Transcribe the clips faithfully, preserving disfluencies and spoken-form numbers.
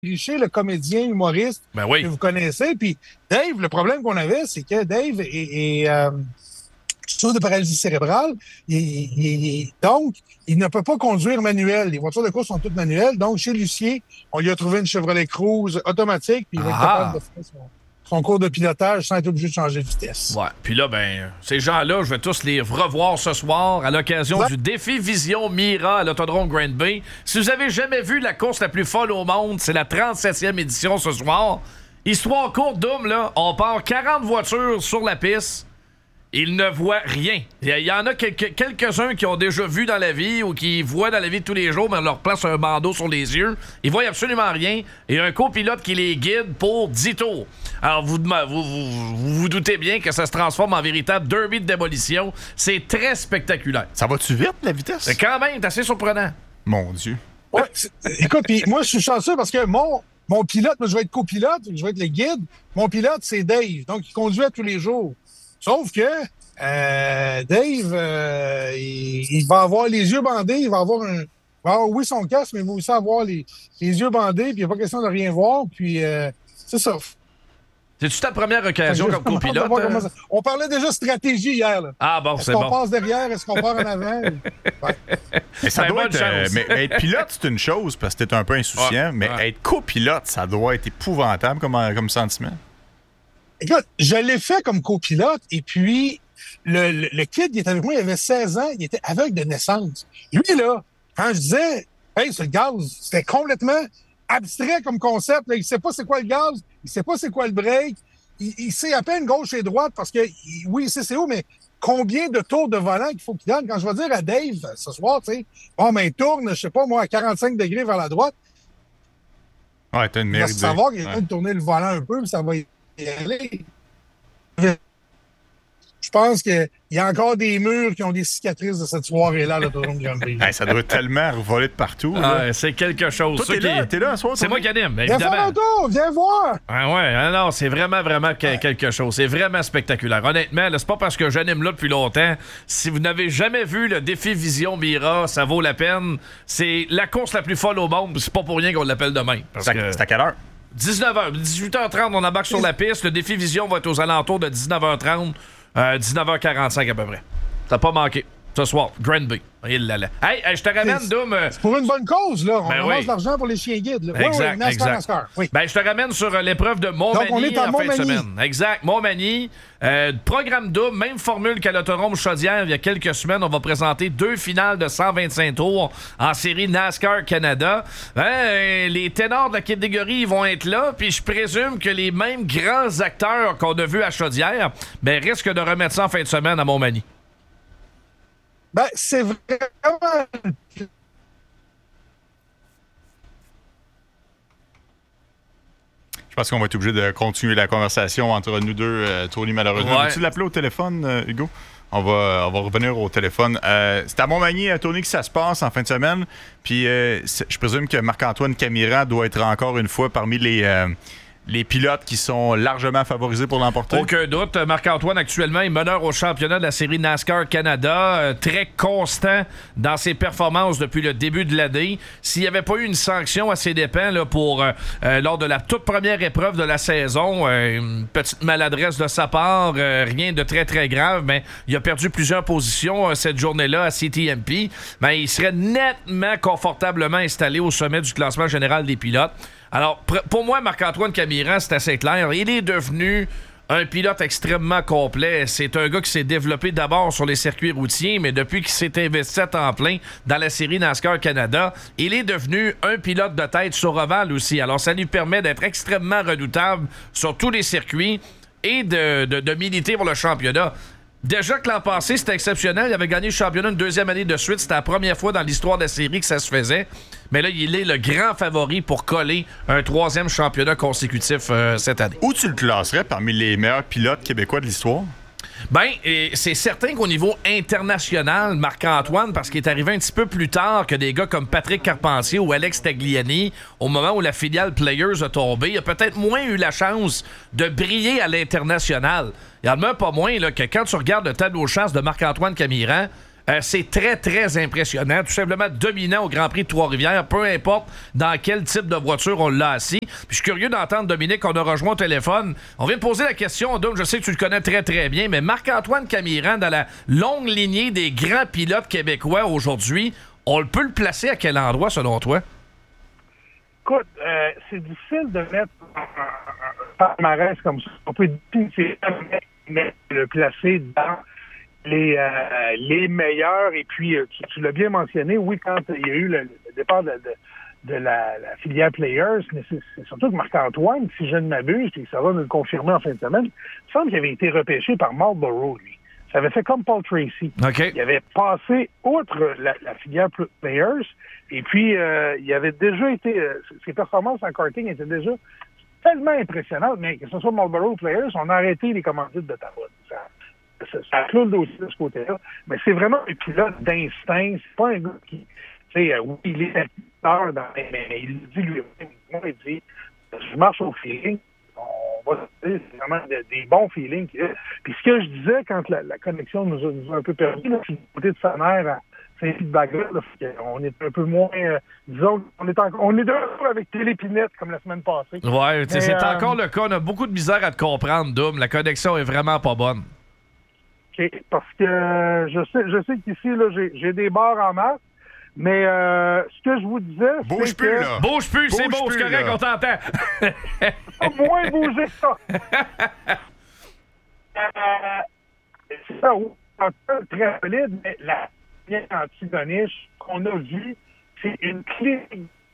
Richer, le comédien humoriste ben oui. que vous connaissez. Puis Dave, le problème qu'on avait, c'est que Dave est, est euh, chose de paralysie cérébrale. Il, il, il, donc, il ne peut pas conduire manuel. Les voitures de course sont toutes manuelles. Donc, chez Lucier, on lui a trouvé une Chevrolet Cruze automatique, puis il va être capable de faire son, son cours de pilotage sans être obligé de changer de vitesse. Ouais. Puis là, ben, ces gens-là, je vais tous les revoir ce soir à l'occasion ouais. du défi Vision Mira à l'Autodrome Grand Bay. Si vous avez jamais vu la course la plus folle au monde, c'est la trente-septième édition ce soir. Histoire courte, Doom, là, on part quarante voitures sur la piste. Ils ne voient rien. Il y en a quelques, quelques-uns qui ont déjà vu dans la vie ou qui voient dans la vie de tous les jours, mais on leur place un bandeau sur les yeux. Ils voient absolument rien. Et un copilote qui les guide pour dix tours. Alors, vous vous, vous, vous vous doutez bien que ça se transforme en véritable derby de démolition. C'est très spectaculaire. Ça va-tu vite, la vitesse? C'est quand même, c'est assez surprenant. Mon Dieu. Ouais, écoute, puis moi, je suis chanceux parce que mon, mon pilote, moi, je vais être copilote, je vais être le guide. Mon pilote, c'est Dave. Donc, il conduit à tous les jours. Sauf que euh, Dave, euh, il, il va avoir les yeux bandés, il va avoir un. Il va avoir, oui, son casque, mais il va aussi avoir les, les yeux bandés, puis il n'y a pas question de rien voir, puis euh, c'est ça. C'est-tu ta première occasion comme copilote? Ça... On parlait déjà stratégie hier. Là. Ah bon, est-ce c'est qu'on bon. passe derrière? Est-ce qu'on part en avant? Ouais. Mais ça doit être, euh, mais être pilote, c'est une chose, parce que t'es un peu insouciant, ouais, mais ouais. être copilote, ça doit être épouvantable comme, comme sentiment. Écoute, je l'ai fait comme copilote, et puis le, le, le kid, il était avec moi, il avait seize ans, il était aveugle de naissance. Lui, là, quand je disais, hey, c'est le gaz, c'était complètement abstrait comme concept. Là. Il sait pas c'est quoi le gaz, il sait pas c'est quoi le break, il, il sait à peine gauche et droite parce que, il, oui, il sait c'est où, mais combien de tours de volant qu'il faut qu'il donne? Quand je vais dire à Dave ce soir, tu sais, bon, ben, il tourne, je sais pas, moi, à quarante-cinq degrés vers la droite. Ouais, t'as une meilleure idée. Il va savoir qu'il est en train de tourner le volant un peu, puis ça va y aller. Je pense qu'il y a encore des murs qui ont des cicatrices de cette soirée-là, l'Autodrome Grand Bay. Hey, ça doit tellement voler de partout. Ah, c'est quelque chose. Toi, t'es qui... là, t'es là, soir, c'est moi qui anime, viens évidemment. Viens faire un tour, viens voir! Ah ouais, ah non, c'est vraiment, vraiment que- quelque chose. C'est vraiment spectaculaire. Honnêtement, là, c'est pas parce que j'anime là depuis longtemps. Si vous n'avez jamais vu le défi Vision Mira, ça vaut la peine. C'est la course la plus folle au monde, c'est pas pour rien qu'on l'appelle demain. Parce c'est, à, que... c'est à quelle heure? dix-neuf heures. dix-huit heures trente, on embarque sur la piste. Le défi Vision va être aux alentours de dix-neuf heures trente, euh, dix-neuf heures quarante-cinq à peu près. T'as pas manqué. Ce soir, Grand Bay. Il là, là. Hey, hey, je te ramène, c'est, Doom. Euh... C'est pour une bonne cause, là. On ben ramasse oui. de l'argent pour les chiens guides. Là. Exact, oui, oui, NASCAR, exact. NASCAR. Oui. Ben, je te ramène sur euh, l'épreuve de Montmagny. Donc, on est à en Montmagny. fin de semaine. Exact, Montmagny. Euh, programme double, même formule qu'à l'Autodrome Chaudière il y a quelques semaines. On va présenter deux finales de cent vingt-cinq tours en série NASCAR Canada. Ben, les ténors de la catégorie ils vont être là, puis je présume que les mêmes grands acteurs qu'on a vus à Chaudière ben, risquent de remettre ça en fin de semaine à Montmagny. Ben, c'est vraiment... Je pense qu'on va être obligé de continuer la conversation entre nous deux, euh, Tony, malheureusement. Ouais. Veux-tu l'appeler au téléphone, euh, Hugo? On va, on va revenir au téléphone. Euh, c'est à Montmagny, Tony, que ça se passe en fin de semaine. Puis euh, je présume que Marc-Antoine Camiran doit être encore une fois parmi les... Euh, les pilotes qui sont largement favorisés pour l'emporter? Aucun doute. Marc-Antoine, actuellement, est meneur au championnat de la série NASCAR Canada. Euh, très constant dans ses performances depuis le début de l'année. S'il n'y avait pas eu une sanction à ses dépens là, pour, euh, euh, lors de la toute première épreuve de la saison, euh, une petite maladresse de sa part, euh, rien de très, très grave, mais il a perdu plusieurs positions euh, cette journée-là à C T M P. Mais il serait nettement confortablement installé au sommet du classement général des pilotes. Alors, pour moi, Marc-Antoine Camiran, c'est assez clair. Il est devenu un pilote extrêmement complet. C'est un gars qui s'est développé d'abord sur les circuits routiers, mais depuis qu'il s'est investi à temps plein dans la série NASCAR Canada, il est devenu un pilote de tête sur ovale aussi. Alors, ça lui permet d'être extrêmement redoutable sur tous les circuits et de, de, de militer pour le championnat. Déjà que l'an passé, c'était exceptionnel. Il avait gagné le championnat une deuxième année de suite. C'était la première fois dans l'histoire de la série que ça se faisait. Mais là, il est le grand favori pour coller un troisième championnat consécutif euh, cette année. Où tu le classerais parmi les meilleurs pilotes québécois de l'histoire? Ben, et c'est certain qu'au niveau international, Marc-Antoine, parce qu'il est arrivé un petit peu plus tard que des gars comme Patrick Carpentier ou Alex Tagliani, au moment où la filiale Players a tombé, il a peut-être moins eu la chance de briller à l'international. Il y en a même pas moins là, que quand tu regardes le tableau de chasse de Marc-Antoine Camiran, Euh, c'est très, très impressionnant. Tout simplement dominant au Grand Prix de Trois-Rivières, peu importe dans quel type de voiture on l'a assis. Puis je suis curieux d'entendre Dominique, on a rejoint au téléphone. On vient de poser la question, Dom, je sais que tu le connais très, très bien, mais Marc-Antoine Camiran, dans la longue lignée des grands pilotes québécois aujourd'hui, on peut le placer à quel endroit, selon toi? Écoute, euh, c'est difficile de mettre un palmarès comme ça. On peut difficilement le placer dans les, euh, les meilleurs. Et puis, tu, tu l'as bien mentionné, oui, quand il y a eu le, le départ de, de, de la, la filière Players, mais c'est, c'est surtout que Marc-Antoine, si je ne m'abuse, puis ça va nous le confirmer en fin de semaine, il me semble qu'il avait été repêché par Marlboro, lui. Ça avait fait comme Paul Tracy. Okay. Il avait passé outre la, la filière Players, et puis euh, il avait déjà été... Euh, ses performances en karting étaient déjà tellement impressionnantes, mais que ce soit Marlboro ou Players, on a arrêté les commandites de Taroud. Ça, ça, ça clôt le dossier de ce côté-là. Mais c'est vraiment un pilote d'instinct. C'est pas un gars qui... Tu sais, euh, oui, il est acteur, dans, mais, mais il dit lui-même. Moi, il dit, je marche au feeling. On va dire, c'est vraiment de, des bons feelings qu'il a. Puis ce que je disais quand la, la connexion nous a, nous a un peu perdu, là, c'est du côté de sa mère à Saint-Feedback-là, on est un peu moins, euh, disons, on est, en, on est de retour avec Télépinette comme la semaine passée. Ouais, mais, c'est euh, encore le cas. On a beaucoup de misère à te comprendre, Dom. La connexion est vraiment pas bonne. OK, parce que euh, je sais, je sais qu'ici, là, j'ai, j'ai des barres en masse. Mais euh, ce que je vous disais, bouge c'est plus, que... là. Bouge plus, c'est Bouge beau, plus, c'est correct, là. on t'entend. Faut moins bouger que ça. euh, c'est ça, oui, très solide, mais la ligne anti-goniche qu'on a vue, c'est une clé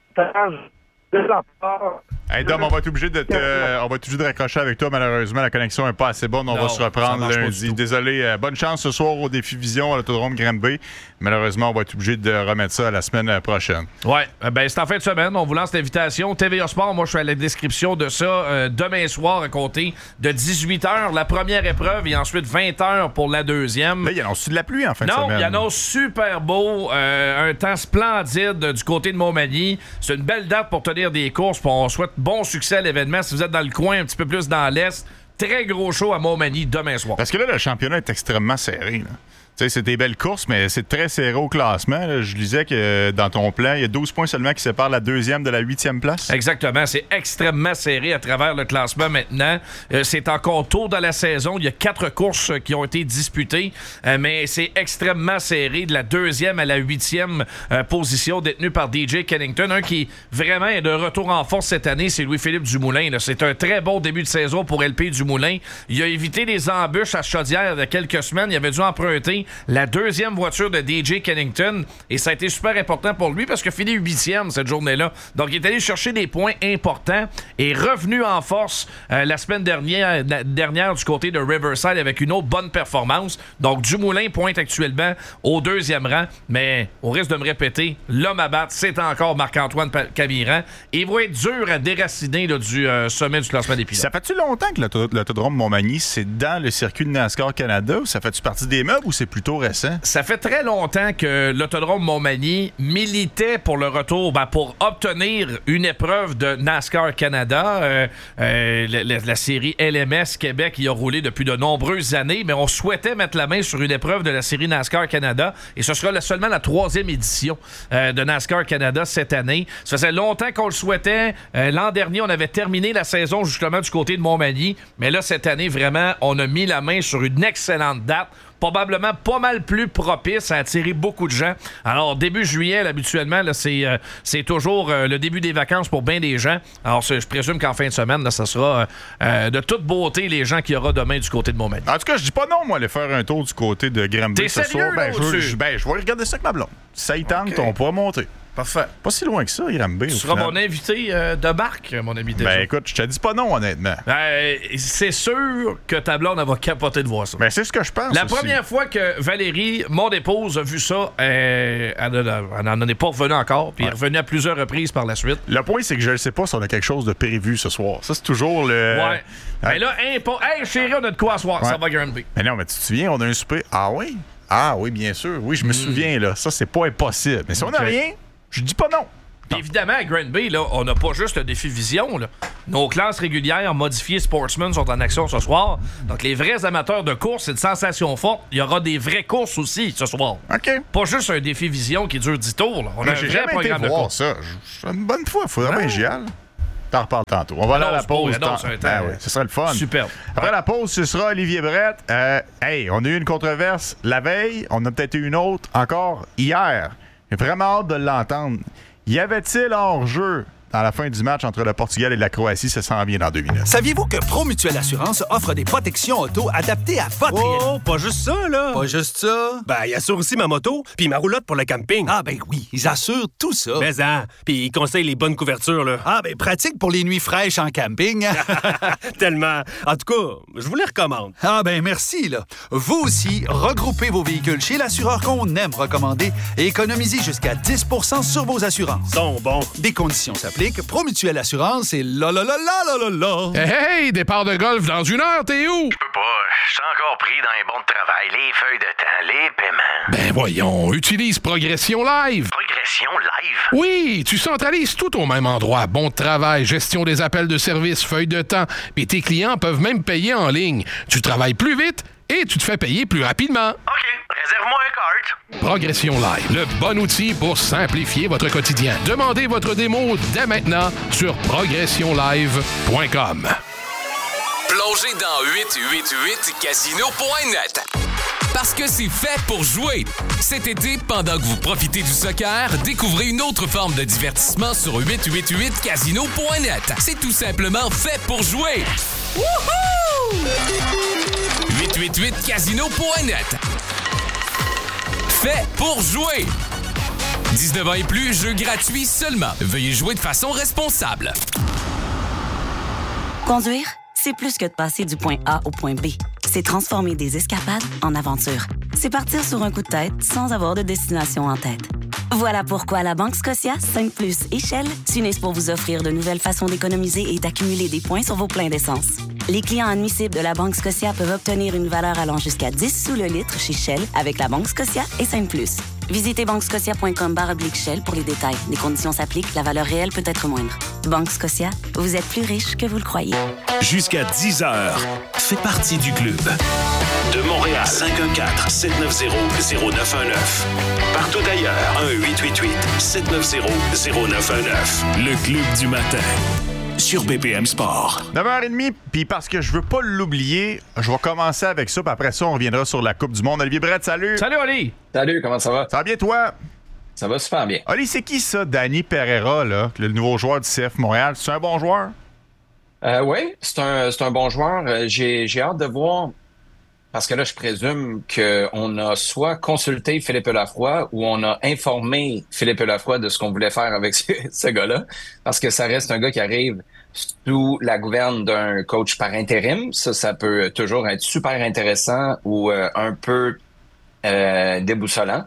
de la part... Hey Dom, on va être obligé de te, euh, on va être obligé de raccrocher avec toi. Malheureusement, la connexion n'est pas assez bonne. On non, va se reprendre ça marche lundi. Désolé. Euh, bonne chance ce soir au défi Vision à l'Autodrome Granby. Malheureusement, on va être obligé de remettre ça la semaine prochaine. Ouais, ben c'est en fin de semaine. On vous lance l'invitation. T V A Sport, moi je suis à la description de ça euh, demain soir à compter de dix-huit heures la première épreuve et ensuite vingt heures pour la deuxième. Là, il annonce de la pluie en fin non, de semaine. Non, il annonce super beau, euh, un temps splendide du côté de Montmagny. C'est une belle date pour tenir des courses. Puis on souhaite bon succès à l'événement. Si vous êtes dans le coin, un petit peu plus dans l'est, très gros show à Montmagny demain soir. Parce que là, le championnat est extrêmement serré. Là. Tu sais, c'est des belles courses, mais c'est très serré au classement. Là. Je lisais que dans ton plan, il y a douze points seulement qui séparent la deuxième de la huitième place. Exactement. C'est extrêmement serré à travers le classement maintenant. Euh, c'est encore tôt dans la saison. Il y a quatre courses qui ont été disputées, euh, mais c'est extrêmement serré de la deuxième à la huitième euh, position détenue par D J Kennington. Un qui vraiment est de retour en force cette année, c'est Louis-Philippe Dumoulin. Là. C'est un très bon début de saison pour L P Dumoulin. Il a évité les embûches à Chaudière il y a quelques semaines. Il avait dû emprunter la deuxième voiture de D J Kennington et ça a été super important pour lui parce qu'il a fini huitième cette journée-là. Donc, il est allé chercher des points importants et revenu en force euh, la semaine dernière, la dernière du côté de Riverside avec une autre bonne performance. Donc, Dumoulin pointe actuellement au deuxième rang, mais au risque de me répéter, l'homme à battre, c'est encore Marc-Antoine Camiran et il va être dur à déraciner là, du euh, sommet du classement des pilotes. Ça fait-tu longtemps que l'auto- l'autodrome Montmagny, c'est dans le circuit de NASCAR Canada ou ça fait-tu partie des meubles ou c'est plutôt récent? Ça fait très longtemps que l'autodrome Montmagny militait pour le retour, ben pour obtenir une épreuve de NASCAR Canada. Euh, euh, la, la, la série L M S Québec y a roulé depuis de nombreuses années, mais on souhaitait mettre la main sur une épreuve de la série NASCAR Canada et ce sera la, seulement la troisième édition euh, de NASCAR Canada cette année. Ça faisait longtemps qu'on le souhaitait. Euh, l'an dernier, on avait terminé la saison justement du côté de Montmagny, mais là, cette année, vraiment, on a mis la main sur une excellente date. Probablement pas mal plus propice à attirer beaucoup de gens. Alors, début juillet, là, habituellement, là, c'est, euh, c'est toujours euh, le début des vacances pour bien des gens. Alors, je présume qu'en fin de semaine, là, ça sera euh, de toute beauté les gens qu'il y aura demain du côté de Montmagny. En tout cas, je dis pas non, moi, aller faire un tour du côté de Granby T'es ce sérieux, soir. Ben, là, je, veux, au-dessus? je, ben, je vais regarder ça avec ma blonde. Si ça y tente, Okay. on pourra monter. Parfait. Pas si loin que ça, Granby. Tu au seras final. mon invité euh, de marque, mon ami déjà. Ben écoute, je te dis pas non, honnêtement. Euh, c'est sûr que ta blonde, elle va capoter de voir ça. Ben c'est ce que je pense. La aussi. première fois que Valérie, mon épouse, a vu ça, euh, elle n'en est pas revenue encore, puis Ouais. elle est revenue à plusieurs reprises par la suite. Le point, c'est que je ne sais pas si on a quelque chose de prévu ce soir. Ça, c'est toujours le. Ouais. Mais là, impo- hey chérie, on a de quoi à soir, Ouais. ça va Granby. Mais non, mais tu te souviens, on a un souper. Ah oui? Ah oui, bien sûr. Oui, je me souviens, là. Ça, c'est pas impossible. Mais si on n'a Ok. rien, je dis pas non. Puis évidemment, à Granby, là, on n'a pas juste le défi vision. Là. Nos classes régulières modifiées Sportsman sont en action ce soir. Donc, les vrais amateurs de course et de sensations fortes, il y aura des vraies courses aussi ce soir. OK. Pas juste un défi vision qui dure dix tours. Là. On Mais a un j'ai vrai jamais programme été de voir course. ça. Je- Une bonne fois, il faudrait Ah. bien que j'y aille. T'en reparles tantôt. On va aller à la Annonce pas, pause. annonce Tant- un temps. Ah oui, ce sera le fun. Superbe. Après la pause, ce sera Olivier Brett. Euh, hey, on a eu une controverse la veille. On a peut-être eu une autre encore hier. J'ai vraiment hâte de l'entendre. Y avait-il hors-jeu à la fin du match entre le Portugal et la Croatie? Ça s'en vient dans deux minutes. Saviez-vous que Promutuelle Assurance offre des protections auto adaptées à votre réalité? Oh, pas juste ça, là! Pas juste ça. Ben, il assure aussi ma moto, puis ma roulotte pour le camping. Ah ben oui, ils assurent tout ça. Mais hein, puis ils conseillent les bonnes couvertures, là. Ah ben pratique pour les nuits fraîches en camping. Tellement. En tout cas, je vous les recommande. Ah ben merci, là. Vous aussi, regroupez vos véhicules chez l'assureur qu'on aime recommander et économisez jusqu'à dix pour cent sur vos assurances. Sont bons. Des conditions s'appliquent. Promutuelle Assurance et là là là là là là là. Hey, hey, départ de golf dans une heure, t'es où? Je peux pas, je suis encore pris dans les bons de travail, les feuilles de temps, les paiements. Ben voyons, utilise Progression Live. Progression live. Oui, tu centralises tout au même endroit. Bon de travail, gestion des appels de service, feuilles de temps. Puis tes clients peuvent même payer en ligne. Tu travailles plus vite et tu te fais payer plus rapidement. OK, réserve-moi un cart. Progression Live, le bon outil pour simplifier votre quotidien. Demandez votre démo dès maintenant sur progression live point com. Plongez dans huit huit huit casino point net. Parce que c'est fait pour jouer. Cet été, pendant que vous profitez du soccer, découvrez une autre forme de divertissement sur huit huit huit casino point net. C'est tout simplement fait pour jouer. Wouhou! huit huit huit casino point net. Fait pour jouer. dix-neuf ans et plus, jeu gratuit seulement. Veuillez jouer de façon responsable. Conduire, c'est plus que de passer du point A au point B. C'est transformer des escapades en aventures. C'est partir sur un coup de tête sans avoir de destination en tête. Voilà pourquoi la Banque Scotia, cinq plus et Shell s'unissent pour vous offrir de nouvelles façons d'économiser et d'accumuler des points sur vos pleins d'essence. Les clients admissibles de la Banque Scotia peuvent obtenir une valeur allant jusqu'à dix sous le litre chez Shell avec la Banque Scotia et cinq plus. Visitez banque scotia point com barre oblique Shell pour les détails. Les conditions s'appliquent, la valeur réelle peut être moindre. Banque Scotia, vous êtes plus riche que vous le croyez. Jusqu'à dix heures, fais partie du club. De Montréal, cinq un quatre, sept neuf zéro, zéro neuf un neuf. Partout ailleurs, un huit huit huit, sept neuf zéro, zéro neuf un neuf. Le club du matin. Sur B P M Sport. neuf heures trente, puis parce que je veux pas l'oublier, je vais commencer avec ça, puis après ça, on reviendra sur la Coupe du Monde. Olivier Brett, salut! Salut, Oli! Salut, comment ça va? Ça va bien, toi? Ça va super bien. Oli, c'est qui ça, Danny Pereira, là, le nouveau joueur du C F Montréal? C'est un bon joueur? Euh, oui, c'est un, c'est un bon joueur. Euh, J'ai, j'ai hâte de voir, parce que là, je présume qu'on a soit consulté Philippe Lafroy ou on a informé Philippe Lafroy de ce qu'on voulait faire avec ce, ce gars-là, parce que ça reste un gars qui arrive sous la gouverne d'un coach par intérim. Ça, ça peut toujours être super intéressant ou euh, un peu euh, déboussolant.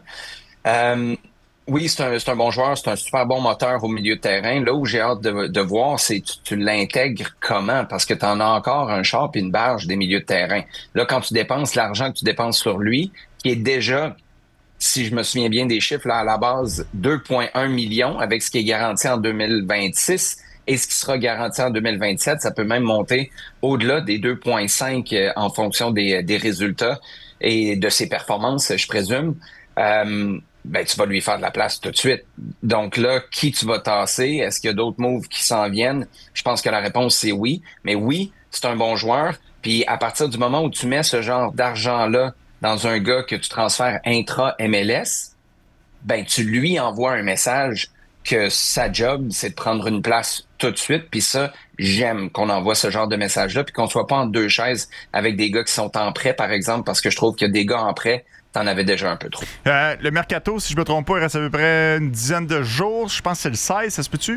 Euh, oui, c'est un, c'est un bon joueur, c'est un super bon moteur au milieu de terrain. Là où j'ai hâte de, de voir, c'est tu, tu l'intègres comment, parce que tu en as encore un char et une barge des milieux de terrain. Là, quand tu dépenses l'argent que tu dépenses sur lui, qui est déjà, si je me souviens bien des chiffres, là, à la base, deux virgule un millions avec ce qui est garanti en deux mille vingt-six et ce qui sera garanti en deux mille vingt-sept, ça peut même monter au-delà des deux virgule cinq euh, en fonction des, des résultats et de ses performances, je présume. Euh, ben, tu vas lui faire de la place tout de suite. Donc là, qui tu vas tasser? Est-ce qu'il y a d'autres moves qui s'en viennent? Je pense que la réponse, c'est oui. Mais oui, c'est un bon joueur. Puis à partir du moment où tu mets ce genre d'argent-là dans un gars que tu transfères intra-M L S, ben tu lui envoies un message que sa job, c'est de prendre une place tout de suite. Puis ça, j'aime qu'on envoie ce genre de message-là, puis qu'on soit pas en deux chaises avec des gars qui sont en prêt, par exemple, parce que je trouve qu'il y a des gars en prêt, t'en avais déjà un peu trop. Euh, le Mercato, si je me trompe pas, il reste à peu près une dizaine de jours. Je pense que c'est le seize, ça se peut-tu?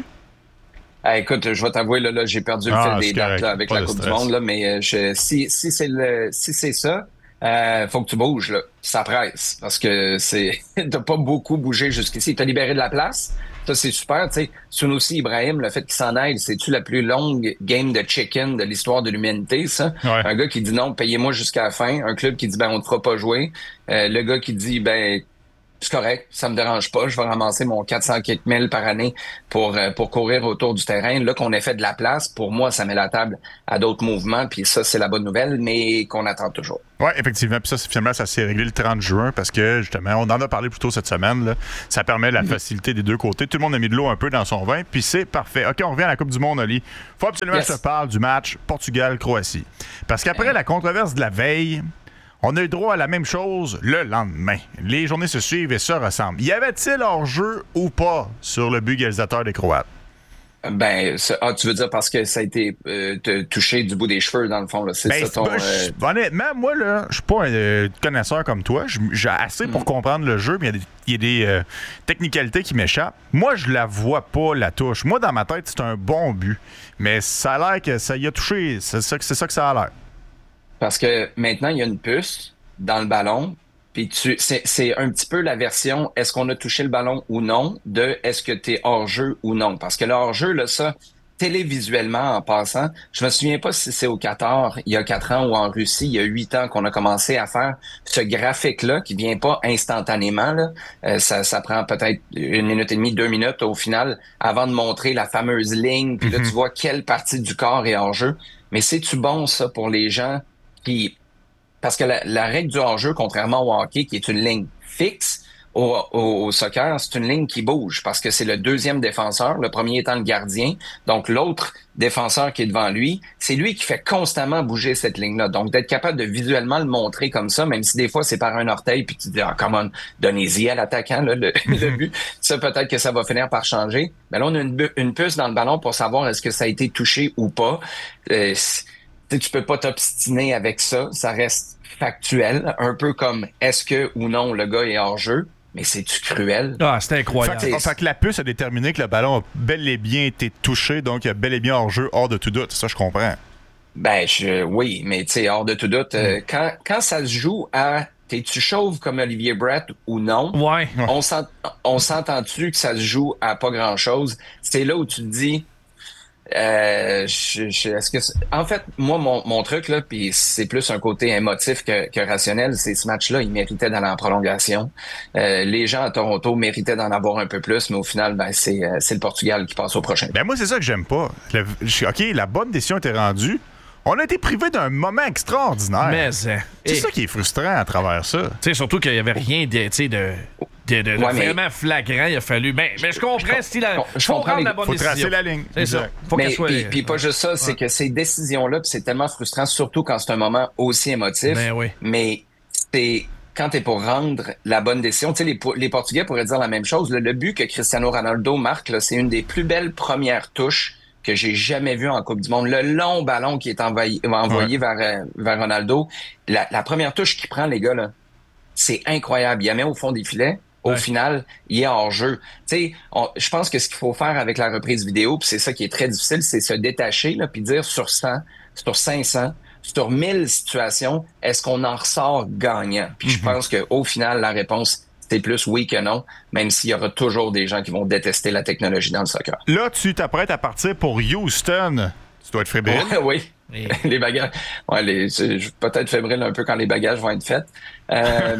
Ah, écoute, je vais t'avouer, là, là j'ai perdu le Ah, fil des c'est dates correct. là, avec Pas la de Coupe stress. du Monde, là, mais euh, je, si, si c'est le, si c'est ça, euh, faut que tu bouges, là. Ça presse, parce que c'est t'as pas beaucoup bougé jusqu'ici. T'as libéré de la place. Ça, c'est super, tu sais. Sunusi Ibrahim, le fait qu'il s'en aille, c'est-tu la plus longue game de chicken de l'histoire de l'humanité, ça? Ouais. Un gars qui dit non, payez-moi jusqu'à la fin. Un club qui dit, ben, on te fera pas jouer. Euh, le gars qui dit, ben, c'est correct, ça me dérange pas. Je vais ramasser mon quatre cents quelques mille par année pour euh, pour courir autour du terrain. Là, qu'on ait fait de la place, pour moi, ça met la table à d'autres mouvements. Puis ça, c'est la bonne nouvelle, mais qu'on attend toujours. Oui, effectivement. Puis ça, finalement, ça s'est réglé le trente juin parce que, justement, on en a parlé plus tôt cette semaine. Là. Ça permet la facilité des deux côtés. Tout le monde a mis de l'eau un peu dans son vin, puis c'est parfait. OK, on revient à la Coupe du Monde, Oli. Faut absolument yes. que je te parle du match Portugal-Croatie. Parce qu'après la controverse de la veille, on a eu droit à la même chose le lendemain. Les journées se suivent et se ressemblent. Y avait-il hors-jeu ou pas sur le but égalisateur des Croates? Ben, ça, ah, tu veux dire parce que ça a été euh, te touché du bout des cheveux, dans le fond. Là. C'est ben, ça ton... Ben, euh... Honnêtement, moi, là, je suis pas un euh, connaisseur comme toi. J'ai assez pour mm. comprendre le jeu, mais il y, y a des euh, technicalités qui m'échappent. Moi, je la vois pas, la touche. Moi, dans ma tête, c'est un bon but. Mais ça a l'air que ça y a touché. C'est ça, c'est ça que ça a l'air. Parce que maintenant, il y a une puce dans le ballon. Puis tu, c'est, c'est un petit peu la version est-ce qu'on a touché le ballon ou non de est-ce que tu es hors-jeu ou non. Parce que le hors-jeu, là, ça, télévisuellement en passant, je me souviens pas si c'est au Qatar il y a quatre ans ou en Russie il y a huit ans qu'on a commencé à faire ce graphique-là qui vient pas instantanément. Là. Euh, ça, ça prend peut-être une minute et demie, deux minutes au final avant de montrer la fameuse ligne. Puis là, mm-hmm. tu vois quelle partie du corps est hors-jeu. Mais c'est-tu bon, ça, pour les gens qui... Parce que la, la règle du hors-jeu, contrairement au hockey, qui est une ligne fixe, au, au, au soccer, c'est une ligne qui bouge parce que c'est le deuxième défenseur, le premier étant le gardien. Donc, l'autre défenseur qui est devant lui, c'est lui qui fait constamment bouger cette ligne-là. Donc, d'être capable de visuellement le montrer comme ça, même si des fois, c'est par un orteil, puis tu te dis, ah, come on, donnez-y à l'attaquant, là, le, le but. Ça, peut-être que ça va finir par changer. Mais là, on a une, une puce dans le ballon pour savoir est-ce que ça a été touché ou pas. Euh, tu peux pas t'obstiner avec ça. Ça reste factuel, un peu comme est-ce que ou non le gars est hors jeu, mais c'est-tu cruel? Ah, c'est incroyable. Fait que, fait que la puce a déterminé que le ballon a bel et bien été touché, donc il a bel et bien hors jeu, hors de tout doute. Ça, je comprends. Ben, je, oui, mais tu sais, hors de tout doute, mm. euh, quand, quand ça se joue à t'es-tu chauve comme Olivier Brett ou non? Ouais. On, s'ent, on s'entend-tu que ça se joue à pas grand-chose? C'est là où tu te dis... Euh, je, je, est-ce que c'est... En fait, moi, mon, mon truc, là, puis c'est plus un côté émotif que, que rationnel, c'est ce match-là, il méritait d'aller en prolongation. Euh, les gens à Toronto méritaient d'en avoir un peu plus, mais au final, ben, c'est, c'est le Portugal qui passe au prochain. Ben moi, c'est ça que j'aime pas. Le, OK, la bonne décision était rendue. On a été privé d'un moment extraordinaire. Mais c'est et... ça qui est frustrant à travers ça. Tu sais, surtout qu'il y avait rien de... de... De, de, de ouais, vraiment mais... flagrant, il a fallu. Ben, mais je comprends si la. Je, je comprends les... la bonne faut décision. Tracer la ligne. C'est ça. Faut mais, qu'elle soit. Puis, puis pas juste ça, c'est ouais. que ces décisions-là, puis c'est tellement frustrant, surtout quand c'est un moment aussi émotif. Ben oui. Mais c'est quand t'es pour rendre la bonne décision. Tu sais, les, les Portugais pourraient dire la même chose. Le, le but que Cristiano Ronaldo marque, là, c'est une des plus belles premières touches que j'ai jamais vues en Coupe du Monde. Le long ballon qui est envoyé, envoyé ouais. vers, vers Ronaldo. La, la première touche qu'il prend, les gars, là, c'est incroyable. Il la met au fond des filets. Au ouais. final, il est hors jeu. Tu sais, je pense que ce qu'il faut faire avec la reprise vidéo, puis c'est ça qui est très difficile, c'est se détacher là, puis dire sur cent, sur cinq cents, sur mille situations, est-ce qu'on en ressort gagnant? Puis mm-hmm. je pense qu'au final, la réponse, c'est plus oui que non, même s'il y aura toujours des gens qui vont détester la technologie dans le soccer. Là, tu t'apprêtes à partir pour Houston. Tu dois être fébrile. Ouais, oui. Et... les bagages. Ouais, les, je peut-être fébrile un peu quand les bagages vont être faits. Euh,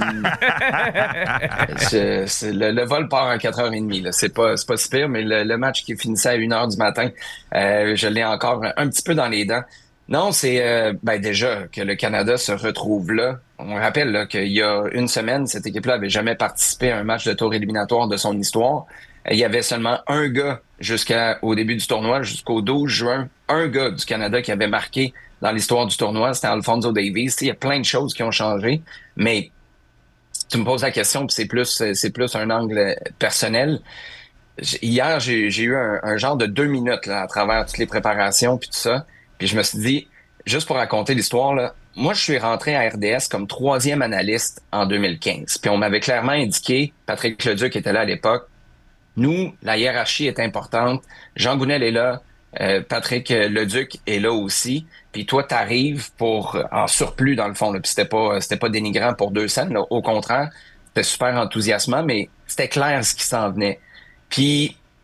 je, c'est, le, le vol part à quatre heures trente. Là. C'est pas, c'est pas si pire, mais le, le match qui finissait à une heure du matin, euh, je l'ai encore un, un petit peu dans les dents. Non, c'est euh, ben déjà que le Canada se retrouve là. On rappelle là, qu'il y a une semaine, cette équipe-là avait jamais participé à un match de tour éliminatoire de son histoire. Il y avait seulement un gars jusqu'au début du tournoi, jusqu'au douze juin, un gars du Canada qui avait marqué dans l'histoire du tournoi, c'était Alphonso Davies. Il y a plein de choses qui ont changé, mais tu me poses la question, puis c'est plus c'est plus un angle personnel. Hier, j'ai, j'ai eu un, un genre de deux minutes là, à travers toutes les préparations puis tout ça, puis je me suis dit, juste pour raconter l'histoire, là, moi, je suis rentré à R D S comme troisième analyste en deux mille quinze, puis on m'avait clairement indiqué, Patrick Leduc était là à l'époque, nous, la hiérarchie est importante. Jean Gounel est là. Euh, Patrick Leduc est là aussi. Puis toi, t'arrives pour en surplus, dans le fond. Là. Puis c'était pas, c'était pas dénigrant pour deux scènes. Là. Au contraire, c'était super enthousiasmant, mais c'était clair ce qui s'en venait. Puis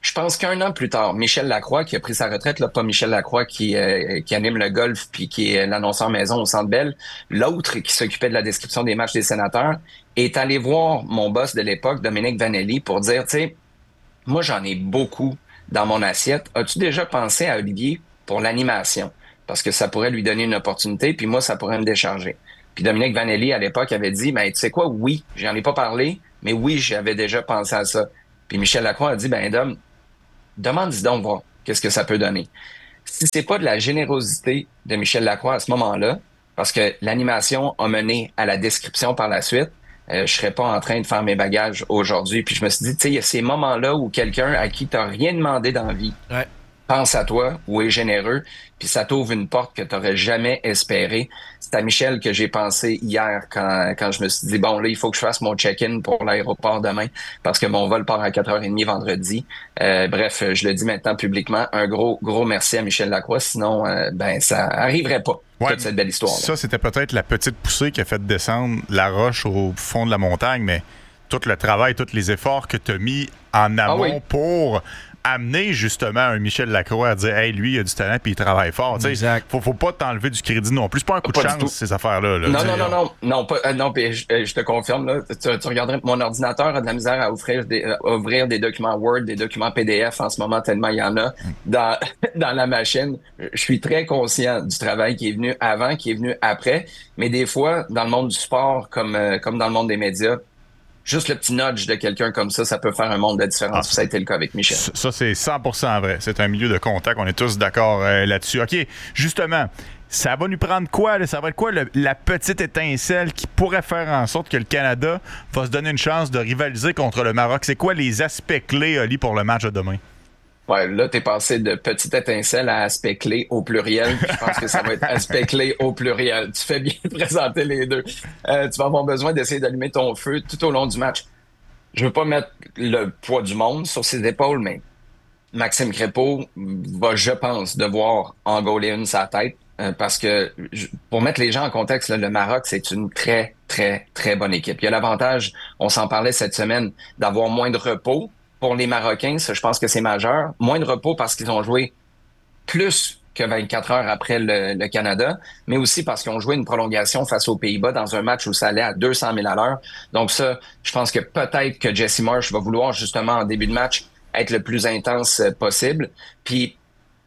Je pense qu'un an plus tard, Michel Lacroix, qui a pris sa retraite, là, pas Michel Lacroix qui, euh, qui anime le golf puis qui est l'annonceur maison au Centre Bell, l'autre qui s'occupait de la description des matchs des sénateurs, est allé voir mon boss de l'époque, Dominique Vanelli, pour dire, tu sais, moi j'en ai beaucoup dans mon assiette. As-tu déjà pensé à Olivier pour l'animation? Parce que ça pourrait lui donner une opportunité, puis moi, ça pourrait me décharger. Puis Dominique Vanelli, à l'époque, avait dit, ben tu sais quoi, oui, j'en ai pas parlé, mais oui, j'avais déjà pensé à ça. Puis Michel Lacroix a dit, ben Dom, demande-y donc voir qu'est-ce que ça peut donner. Si c'est pas de la générosité de Michel Lacroix à ce moment-là, parce que l'animation a mené à la description par la suite, euh, je serais pas en train de faire mes bagages aujourd'hui. Puis je me suis dit, tu sais, il y a ces moments-là où quelqu'un à qui t'as rien demandé dans la vie ouais. pense à toi ou est généreux, puis ça t'ouvre une porte que t'aurais jamais espérée. C'est à Michel que j'ai pensé hier quand, quand je me suis dit, bon, là, il faut que je fasse mon check-in pour l'aéroport demain parce que mon vol part à quatre heures trente vendredi. Euh, bref, je le dis maintenant publiquement, un gros, gros merci à Michel Lacroix, sinon, euh, ben, ça arriverait pas, ouais, toute cette belle histoire-là. Ça, c'était peut-être la petite poussée qui a fait descendre la roche au fond de la montagne, mais tout le travail, tous les efforts que tu as mis en amont ah oui. pour amener justement un Michel Lacroix à dire « Hey, lui, il a du talent puis il travaille fort. » Exact. Faut, faut pas t'enlever du crédit non plus. C'est pas un coup pas de chance, ces affaires-là. Là, non, non, non, non, non, pas, euh, non, puis je, je te confirme, là, tu, tu regarderais, mon ordinateur a de la misère à ouvrir des, à ouvrir des documents Word, des documents P D F en ce moment, tellement il y en a dans, dans la machine. Je suis très conscient du travail qui est venu avant, qui est venu après, mais des fois, dans le monde du sport, comme, euh, comme dans le monde des médias, juste le petit nudge de quelqu'un comme ça, ça peut faire un monde de différence. Ah, ça a été le cas avec Michel. Ça, ça c'est cent pour cent vrai. C'est un milieu de contact. On est tous d'accord euh, là-dessus. OK, justement, ça va nous prendre quoi? Là? Ça va être quoi le, la petite étincelle qui pourrait faire en sorte que le Canada va se donner une chance de rivaliser contre le Maroc? C'est quoi les aspects clés, Oli, pour le match de demain? Ouais, là, t'es passé de petite étincelle à aspect clé au pluriel. Je pense que ça va être aspect clé au pluriel. Tu fais bien de présenter les deux. Euh, tu vas avoir besoin d'essayer d'allumer ton feu tout au long du match. Je veux pas mettre le poids du monde sur ses épaules, mais Maxime Crépeau va, je pense, devoir en gauler une sa tête. Euh, parce que, pour mettre les gens en contexte, là, le Maroc, c'est une très, très, très bonne équipe. Il y a l'avantage, on s'en parlait cette semaine, d'avoir moins de repos. Pour les Marocains, ça, je pense que c'est majeur. Moins de repos parce qu'ils ont joué plus que vingt-quatre heures après le, le Canada, mais aussi parce qu'ils ont joué une prolongation face aux Pays-Bas dans un match où ça allait à deux cent mille à l'heure. Donc ça, je pense que peut-être que Jesse Marsh va vouloir justement en début de match être le plus intense possible. Puis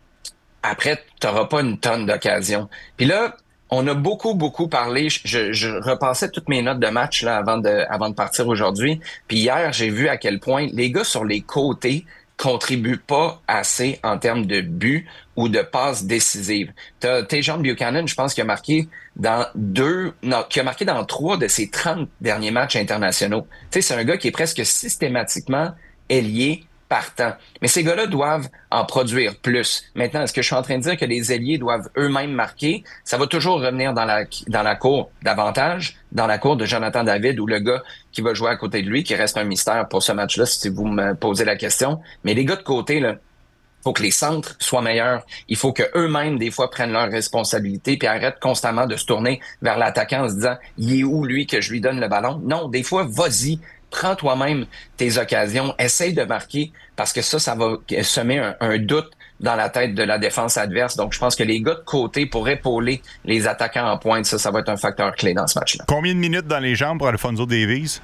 après, tu n'auras pas une tonne d'occasions. Puis là, on a beaucoup, beaucoup parlé. Je, je repassais toutes mes notes de match là avant de, avant de partir aujourd'hui. Puis hier, j'ai vu à quel point les gars sur les côtés contribuent pas assez en termes de buts ou de passes décisives. T'as Tajon Buchanan, je pense, qui a marqué dans deux, non, qui a marqué dans trois de ses trente derniers matchs internationaux. Tu sais, c'est un gars qui est presque systématiquement ailier partant. Mais ces gars-là doivent en produire plus. Maintenant, est-ce que je suis en train de dire que les ailiers doivent eux-mêmes marquer? Ça va toujours revenir dans la dans la cour davantage, dans la cour de Jonathan David ou le gars qui va jouer à côté de lui, qui reste un mystère pour ce match-là, si vous me posez la question. Mais les gars de côté, là, faut que les centres soient meilleurs. Il faut que eux-mêmes, des fois, prennent leurs responsabilités puis arrêtent constamment de se tourner vers l'attaquant en se disant « Il est où, lui, que je lui donne le ballon? » Non, des fois, vas-y. Prends toi-même tes occasions, essaye de marquer parce que ça, ça va semer un, un doute dans la tête de la défense adverse. Donc, je pense que les gars de côté pour épauler les attaquants en pointe, ça, ça va être un facteur clé dans ce match-là. Combien de minutes dans les jambes pour Alphonso Davies?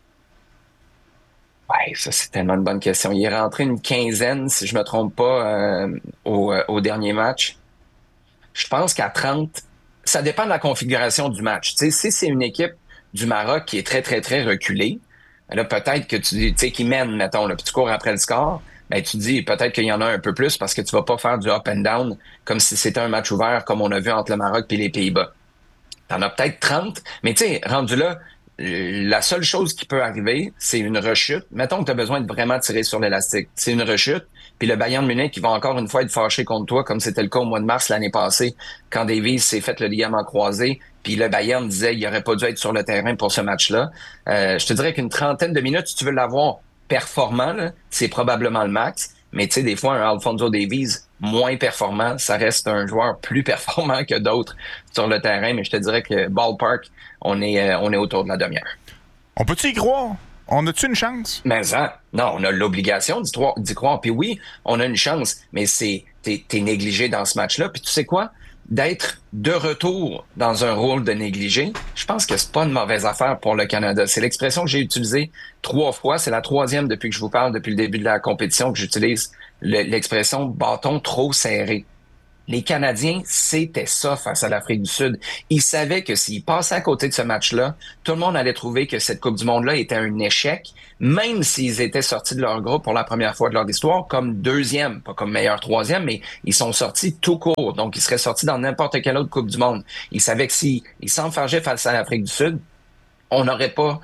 Ouais, ça, c'est tellement une bonne question. Il est rentré une quinzaine, si je me trompe pas, euh, au, euh, au dernier match. Je pense qu'à trente, ça dépend de la configuration du match. Tu sais, si c'est une équipe du Maroc qui est très, très, très reculée, là, peut-être que tu dis, tu sais, qui mène, mettons, là, puis tu cours après le score, ben, tu dis, peut-être qu'il y en a un peu plus parce que tu vas pas faire du up and down comme si c'était un match ouvert comme on a vu entre le Maroc et les Pays-Bas. T'en as peut-être trente, mais tu sais, rendu là, la seule chose qui peut arriver, c'est une rechute. Mettons que tu as besoin de vraiment tirer sur l'élastique. C'est une rechute, puis le Bayern de Munich qui va encore une fois être fâché contre toi, comme c'était le cas au mois de mars l'année passée, quand Davies s'est fait le ligament croisé, puis le Bayern disait qu'il n'aurait pas dû être sur le terrain pour ce match-là. Euh, je te dirais qu'une trentaine de minutes, si tu veux l'avoir performant, là, c'est probablement le max. Mais tu sais, des fois, un Alphonso Davies moins performant, ça reste un joueur plus performant que d'autres sur le terrain. Mais je te dirais que ballpark, on est, euh, on est autour de la demi-heure. On peut-tu y croire? On a-tu une chance? Mais ça, non, on a l'obligation d'y, tro- d'y croire. Puis oui, on a une chance, mais c'est t'es, t'es négligé dans ce match-là. Puis tu sais quoi? D'être de retour dans un rôle de négligé, je pense que c'est pas une mauvaise affaire pour le Canada. C'est l'expression que j'ai utilisée trois fois. C'est la troisième depuis que je vous parle, depuis le début de la compétition, que j'utilise le, l'expression « bâton trop serré ». Les Canadiens, c'était ça face à l'Afrique du Sud. Ils savaient que s'ils passaient à côté de ce match-là, tout le monde allait trouver que cette Coupe du Monde-là était un échec, même s'ils étaient sortis de leur groupe pour la première fois de leur histoire comme deuxième, pas comme meilleur troisième, mais ils sont sortis tout court. Donc, ils seraient sortis dans n'importe quelle autre Coupe du Monde. Ils savaient que s'ils s'enfargeaient face à l'Afrique du Sud, on n'aurait pas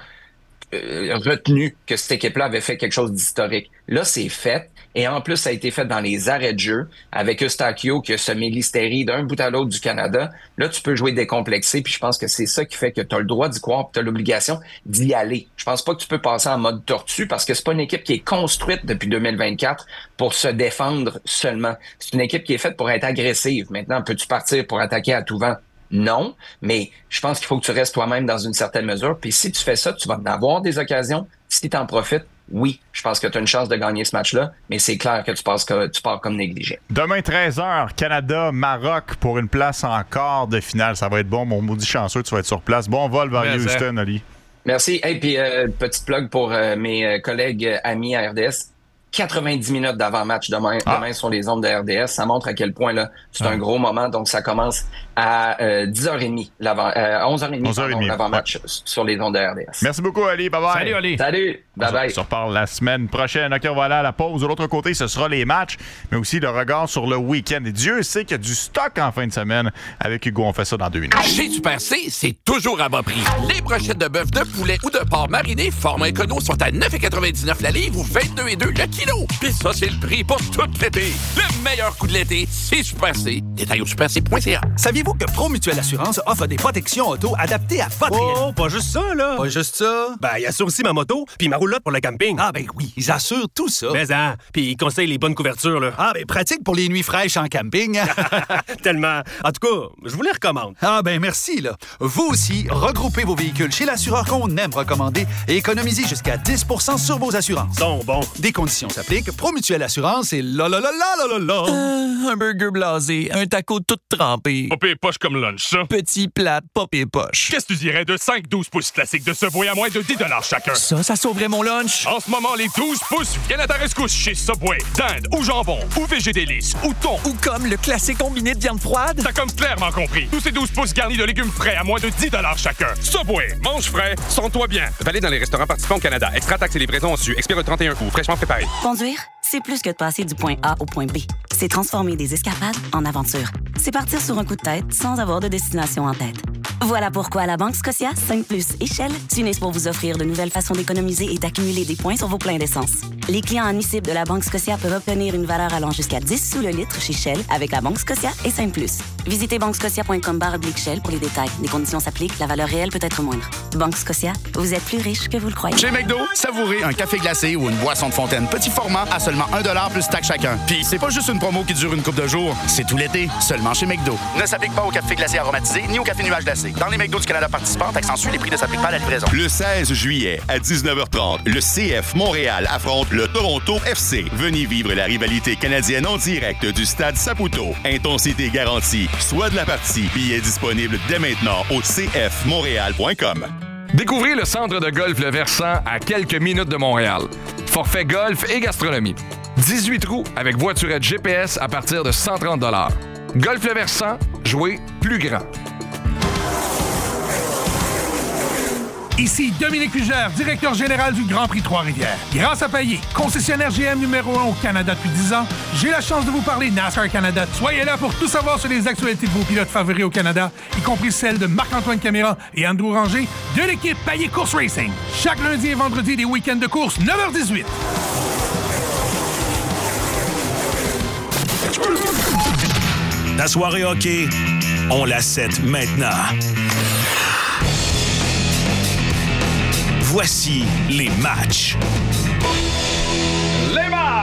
euh, retenu que cette équipe-là avait fait quelque chose d'historique. Là, c'est fait. Et en plus, ça a été fait dans les arrêts de jeu avec Eustachio qui a semé l'hystérie d'un bout à l'autre du Canada. Là, tu peux jouer décomplexé, puis je pense que c'est ça qui fait que tu as le droit d'y croire, puis tu as l'obligation d'y aller. Je pense pas que tu peux passer en mode tortue parce que c'est pas une équipe qui est construite depuis deux mille vingt-quatre pour se défendre seulement. C'est une équipe qui est faite pour être agressive. Maintenant, peux-tu partir pour attaquer à tout vent? Non, mais je pense qu'il faut que tu restes toi-même dans une certaine mesure. Puis si tu fais ça, tu vas en avoir des occasions. Si tu en profites, oui, je pense que tu as une chance de gagner ce match-là, mais c'est clair que tu, passes que, tu pars comme négligé. Demain, treize heures, Canada-Maroc pour une place en quart de finale. Ça va être bon, mon maudit chanceux, tu vas être sur place. Bon vol vers Houston, Ali. Merci. Et hey, puis, euh, petite plug pour euh, mes collègues euh, amis à R D S. quatre-vingt-dix minutes d'avant-match demain, ah. demain sur les ondes de R D S. Ça montre à quel point là c'est ah. un gros moment. Donc, ça commence à euh, dix heures trente, l'avant, euh, onze heures trente, onze heures trente pardon, l'avant-match ouais. sur les ondes de R D S. Merci beaucoup, Ali. Bye-bye. Salut, Ali. Salut. Bye-bye. On se reparle la semaine prochaine. OK, on va aller à la pause. De l'autre côté, ce sera les matchs, mais aussi le regard sur le week-end. Et Dieu sait qu'il y a du stock en fin de semaine. Avec Hugo, on fait ça dans deux minutes. Chez Super C, c'est toujours à bas prix. Les brochettes de bœuf, de poulet ou de porc mariné format écono sont à neuf virgule quatre-vingt-dix-neuf la livre ou vingt-deux virgule deux le kilo. Puis ça, c'est le prix pour tout l'été. Le meilleur coup de l'été, c'est Super C. Détail au super c point c a. Saviez-vous que Promutuelle Assurance offre des protections auto adaptées à votre... Oh, pas juste ça, là. Pas juste ça. Ben, il assure aussi ma moto puis ma roulotte pour le camping. Ah, ben oui, ils assurent tout ça. Mais hein, puis ils conseillent les bonnes couvertures, là. Ah, ben pratique pour les nuits fraîches en camping. Tellement. En tout cas, je vous les recommande. Ah, ben merci, là. Vous aussi, regroupez vos véhicules chez l'assureur qu'on aime recommander et économisez jusqu'à dix pour cent sur vos assurances. Bon, bon. Des conditions s'appliquent. Promutuelle Assurance et la la la la la la la. Euh, un burger blasé, un taco tout trempé. Pas pire poche comme lunch, ça. Petit plat, pas pire poche. Qu'est-ce que tu dirais de cinq douze pouces classiques de Subway à moins de dix chacun? Ça, ça sauverait mon lunch. En ce moment, les douze pouces viennent à ta rescousse chez Subway. Dinde ou jambon ou végédélice ou thon. Ou comme le classique combiné de viande froide. T'as comme clairement compris. Tous ces douze pouces garnis de légumes frais à moins de dix chacun. Subway, mange frais, sens-toi bien. Valide dans les restaurants participants au Canada. Extra taxes et livraison au su. Expire le trente et un août. Fraîchement préparé. Conduire, c'est plus que de passer du point A au point B. C'est transformer des escapades en aventure. C'est partir sur un coup de tête sans avoir de destination en tête. Voilà pourquoi à la Banque Scotia, cinq plus et Shell s'unissent pour vous offrir de nouvelles façons d'économiser et d'accumuler des points sur vos pleins d'essence. Les clients admissibles de la Banque Scotia peuvent obtenir une valeur allant jusqu'à dix sous le litre chez Shell avec la Banque Scotia et cinq plus. Visitez banque scotia point com barre oblique Shell pour les détails. Les conditions s'appliquent, la valeur réelle peut être moindre. Banque Scotia, vous êtes plus riche que vous le croyez. Chez McDo, savourez un café glacé ou une boisson de fontaine petit format à seulement un dollar plus taxe chacun. Puis c'est pas juste une promo qui dure une couple de jours, c'est tout l'été, seulement chez McDo. Ne s'applique pas au café glacé aromatisé ni au café nuage glacé. Dans les McDo du Canada participants, accentuent les prix ne s'appliquent pas à la livraison. Le seize juillet à dix-neuf heures trente, le C F Montréal affronte le Toronto F C. Venez vivre la rivalité canadienne en direct du stade Saputo. Intensité garantie. Soit de la partie. Billets disponibles dès maintenant au c f montréal point com. Découvrez le centre de golf Le Versant à quelques minutes de Montréal. Forfait golf et gastronomie. dix-huit trous avec voiturette G P S à partir de cent trente dollars. Golf Le Versant, jouez plus grand. Ici Dominique Fugère, directeur général du Grand Prix Trois-Rivières. Grâce à Payet, concessionnaire G M numéro un au Canada depuis dix ans, j'ai la chance de vous parler NASCAR Canada. Soyez là pour tout savoir sur les actualités de vos pilotes favoris au Canada, y compris celles de Marc-Antoine Caméra et Andrew Ranger de l'équipe Payet Course Racing. Chaque lundi et vendredi des week-ends de course, neuf heures dix-huit. La soirée hockey, on la set maintenant. Voici les matchs. Les matchs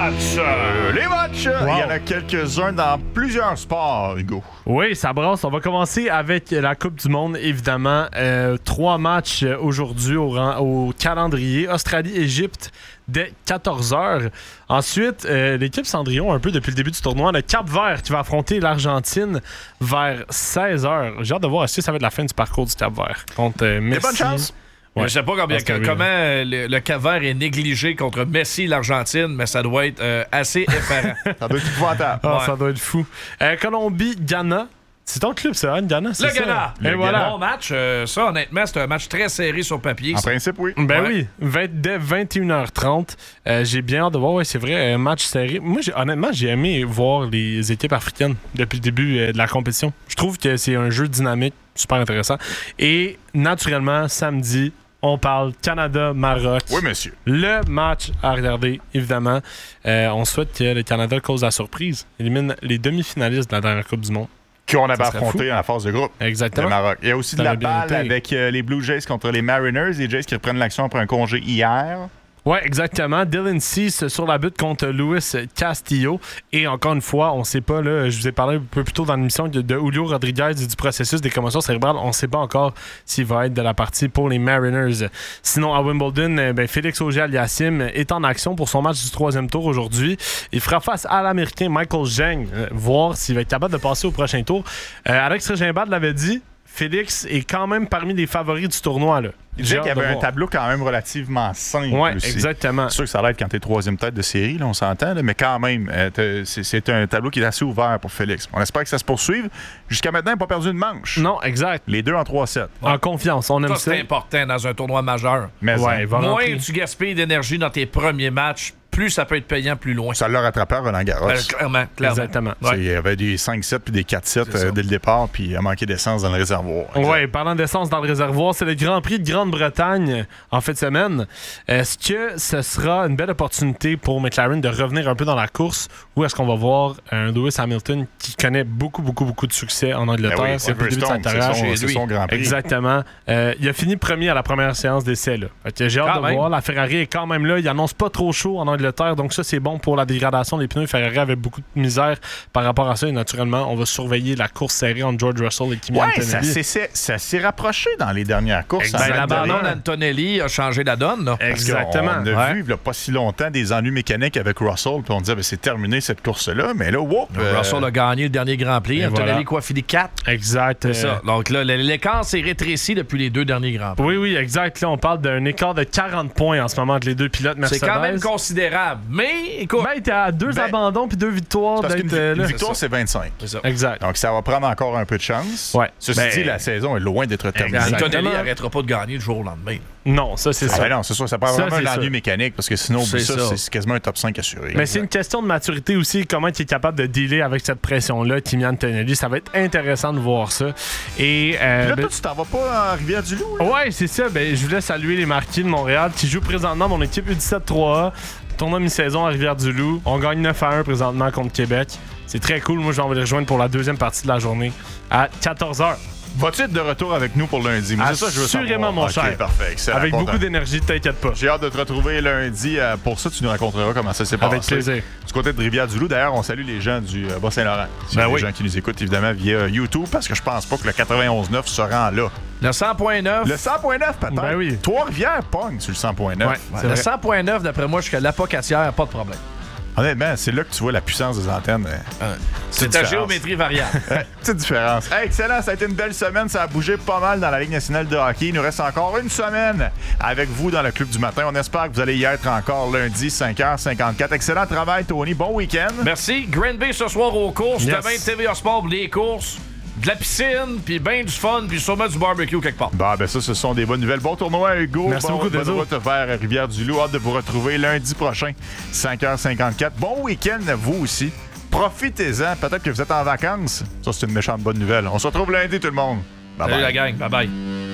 matchs! Euh, les matchs! Wow. Il y en a quelques-uns dans plusieurs sports, Hugo. Oui, ça brasse. On va commencer avec la Coupe du Monde, évidemment. Euh, trois matchs aujourd'hui au, rang, au calendrier. Australie-Égypte dès quatorze heures. Ensuite, euh, l'équipe Cendrillon, un peu depuis le début du tournoi, le Cap-Vert qui va affronter l'Argentine vers seize heures. J'ai hâte de voir si ça va être la fin du parcours du Cap-Vert contre euh, Messi. Bonne chance! Ouais. Je sais pas combien, que, comment euh, le, le Cap-Vert est négligé contre Messi et l'Argentine, mais ça doit être euh, assez effarant. Ça doit être épouvantable. Ah, Ouais. ça doit être fou. Euh, Colombie-Ghana. C'est ton club, ça, hein, Ghana? C'est Le ça? Ghana! Et Le voilà. Bon match. Euh, ça, honnêtement, c'est un match très serré sur papier. En principe, oui. Ben Ouais. oui, vingt, dès vingt et une heures trente. Euh, j'ai bien hâte de voir, ouais, c'est vrai, un match serré. Moi, j'ai, honnêtement, j'ai aimé voir les équipes africaines depuis le début euh, de la compétition. Je trouve que c'est un jeu dynamique, super intéressant. Et naturellement, samedi, on parle Canada-Maroc. Oui, monsieur. Le match à regarder, évidemment. Euh, on souhaite que le Canada cause la surprise, élimine les demi-finalistes de la dernière Coupe du Monde. Qu'on avait Ça serait affronté fou. en phase de groupe. Exactement. Le Maroc. Il y a aussi Ça de la aurait bien balle été. avec euh, les Blue Jays contre les Mariners. Les Jays qui reprennent l'action après un congé hier. Ouais, exactement. Dylan Cease sur la butte contre Luis Castillo. Et encore une fois, on sait pas, là, je vous ai parlé un peu plus tôt dans l'émission de, de Julio Rodriguez et du processus des commotions cérébrales. On sait pas encore s'il va être de la partie pour les Mariners. Sinon, à Wimbledon, euh, ben, Félix Auger-Aliassime est en action pour son match du troisième tour aujourd'hui. Il fera face à l'Américain Michael Zhang, euh, voir s'il va être capable de passer au prochain tour. Euh, Alex Régimbald l'avait dit, Félix est quand même parmi les favoris du tournoi, là. Il disait qu'il y avait un tableau quand même relativement simple. Ouais, aussi. exactement. C'est sûr que ça va être quand t'es troisième tête de série, là, on s'entend, là, mais quand même, euh, c'est, c'est un tableau qui est assez ouvert pour Félix. On espère que ça se poursuive. Jusqu'à maintenant, il n'a pas perdu une manche. Non, exact. Les deux en trois sept. En confiance, on aime Ça, ça. c'est important dans un tournoi majeur. Mais Ouais, hein, il va Moins rentrer. tu gaspilles d'énergie dans tes premiers matchs, plus ça peut être payant plus loin. ça l'a rattrapé à Roland Garros. Euh, clairement, clairement. Exactement. C'est- Il y avait des cinq sept puis des quatre sept C'est ça. euh, dès le départ, puis il a manqué d'essence dans le réservoir. Exact. Oui, parlant d'essence dans le réservoir, c'est le Grand Prix de Grande-Bretagne en fin de semaine. Est-ce que ce sera une belle opportunité pour McLaren de revenir un peu dans la course ou est-ce qu'on va voir un Lewis Hamilton qui connaît beaucoup, beaucoup, beaucoup de succès en Angleterre Ben oui, depuis le début de sa Silverstone, c'est carrière? son- Chez c'est lui. son Grand Prix. Exactement. Euh, il a fini premier à la première séance d'essai. Là. Fait que j'ai hâte Quand de même. voir. La Ferrari est quand même là. Il annonce pas trop chaud en Angleterre, donc ça, c'est bon pour la dégradation des pneus. Ferrari avait beaucoup de misère par rapport à ça et naturellement, on va surveiller la course serrée entre George Russell et Kimi Ouais, Antonelli. ça s'est, c'est- ça s'est rapproché dans les dernières courses. Ben, en l'abandon Angleterre. d'Antonelli a changé la donne. Là. Parce Exactement. qu'on a Ouais. vu il n'y a pas si longtemps des ennuis mécaniques avec Russell, puis on disait ben, c'est terminé cette course-là, mais là, whoop! euh, Russell a gagné le dernier Grand Prix. et Antonelli, voilà. quoi, fini quatre. Exact. C'est euh, ça. Donc là, l'écart s'est rétréci depuis les deux derniers Grands Prix. Oui, oui, exact. Là, on parle d'un écart de quarante points en ce moment entre les deux pilotes Mercedes. C'est quand même considérable. Mais, écoute, Ben, t'es à deux Ben, abandons puis deux victoires parce d'être qu'une euh, une là. victoire, c'est vingt-cinq. c'est ça. Exact. Donc, ça va prendre encore un peu de chance. Ouais. Ceci Ben, dit, la saison est loin d'être terminée. Exactement. Antonelli n'arrêtera pas de gagner du jour au lendemain. Non, ça, c'est Ah, ça. ben non, c'est sûr, ça prend Ça, vraiment c'est un ennui sûr. mécanique, parce que sinon, C'est ça, ça. c'est quasiment un top cinq assuré. Mais c'est une question de maturité aussi, comment il est capable de dealer avec cette pression-là, Kimi Antonelli. Ça va être intéressant de voir ça. Et, euh, Puis là, ben- toi, tu t'en vas pas en Rivière-du-Loup? là? ouais, c'est ça. Ben, je voulais saluer les Marquis de Montréal qui jouent présentement mon équipe U dix-sept trois A. Tournoi mi-saison à Rivière-du-Loup. On gagne neuf à un présentement contre Québec. C'est très cool. Moi, je vais en les rejoindre pour la deuxième partie de la journée à quatorze heures. Vas-tu être de retour avec nous pour lundi? Moi, c'est ça que je veux savoir. Assurément, mon Ok, cher. parfait. Excellent. Avec Content. beaucoup d'énergie, t'inquiète pas. J'ai hâte de te retrouver lundi. Euh, pour ça, tu nous raconteras comment ça s'est passé. Avec plaisir. Du côté de Rivière-du-Loup, d'ailleurs, on salue les gens du euh, Bas-Saint-Laurent. C'est Ben les oui. gens qui nous écoutent, évidemment, via YouTube, parce que je pense pas que le quatre-vingt-onze neuf se rend là. Le cent point neuf. Le cent point neuf, peut-être. Ben oui. Trois-Rivières pogne sur le cent point neuf. Ouais, Ouais, c'est le vrai. cent point neuf, d'après moi, jusqu'à l'apocatière, pas de problème. Honnêtement, c'est là que tu vois la puissance des antennes. euh, C'est petite ta différence. géométrie variable. Ouais, petite différence. Hey, excellent, ça a été une belle semaine. Ça a bougé pas mal dans la Ligue nationale de hockey. Il nous reste encore une semaine avec vous dans le Club du matin. On espère que vous allez y être encore lundi, cinq heures cinquante-quatre. Excellent travail, Tony. Bon week-end. Merci. Green Bay ce soir aux courses. Yes. Demain, T V A Sport, les courses. De la piscine, puis ben du fun, puis sûrement du barbecue quelque part. Bah, ben ça, ce sont des bonnes nouvelles. Bon tournoi, Hugo. Merci bon, beaucoup, bonne Deso. route vers Rivière-du-Loup. Hâte de vous retrouver lundi prochain, cinq heures cinquante-quatre. Bon week-end à vous aussi. Profitez-en. Peut-être que vous êtes en vacances. Ça, c'est une méchante bonne nouvelle. On se retrouve lundi, tout le monde. Bye Salut bye. la gang. Bye bye.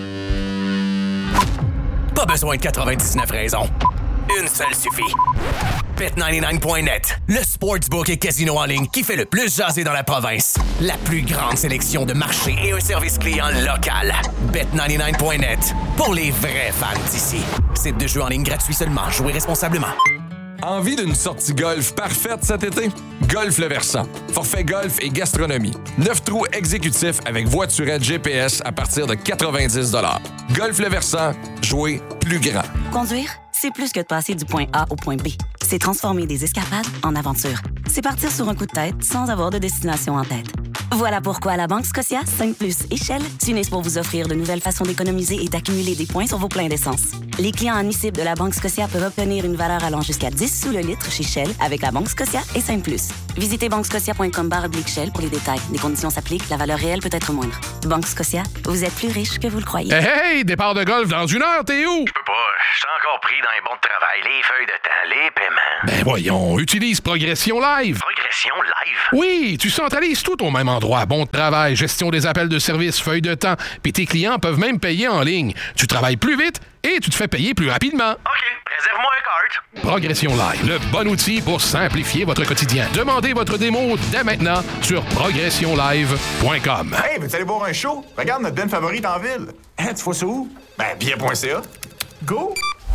Pas besoin de quatre-vingt-dix-neuf raisons. Une seule suffit. bet quatre-vingt-dix-neuf point net, le sportsbook et casino en ligne qui fait le plus jaser dans la province. La plus grande sélection de marchés et un service client local. bet quatre-vingt-dix-neuf point net, pour les vrais fans d'ici. C'est de jeux en ligne gratuits seulement. Jouez responsablement. Envie d'une sortie golf parfaite cet été? Golf Le Versant. Forfait golf et gastronomie. Neuf trous exécutifs avec voiturette G P S à partir de quatre-vingt-dix dollars. Golf Le Versant, jouer plus grand. Conduire, c'est plus que de passer du point A au point B. C'est transformer des escapades en aventures. C'est partir sur un coup de tête sans avoir de destination en tête. Voilà pourquoi la Banque Scotia cinq plus et Shell s'unissent pour vous offrir de nouvelles façons d'économiser et d'accumuler des points sur vos pleins d'essence. Les clients admissibles de la Banque Scotia peuvent obtenir une valeur allant jusqu'à dix sous le litre chez Shell avec la Banque Scotia et cinq plus. Visitez banque scotia point com barre oblique Shell pour les détails. Les conditions s'appliquent, la valeur réelle peut être moindre. Banque Scotia, vous êtes plus riche que vous le croyez. Hey, hey, départ de golf dans une heure, t'es où? Je peux pas, je suis encore pris dans les bons de travail, les feuilles de temps, les paiements. Ben voyons, utilise Progression Live. Progression Live? Oui, tu centralises tout au même endroit. Bon travail, gestion des appels de service, feuilles de temps, puis tes clients peuvent même payer en ligne. Tu travailles plus vite et tu te fais payer plus rapidement. OK, réserve-moi un cart. Progression Live, le bon outil pour simplifier votre quotidien. Demandez votre démo dès maintenant sur progression live point com. Hey, veux-tu aller voir un show? Regarde notre band favorite en ville. Hein, tu vois ça où? Ben, billet point c a. Go!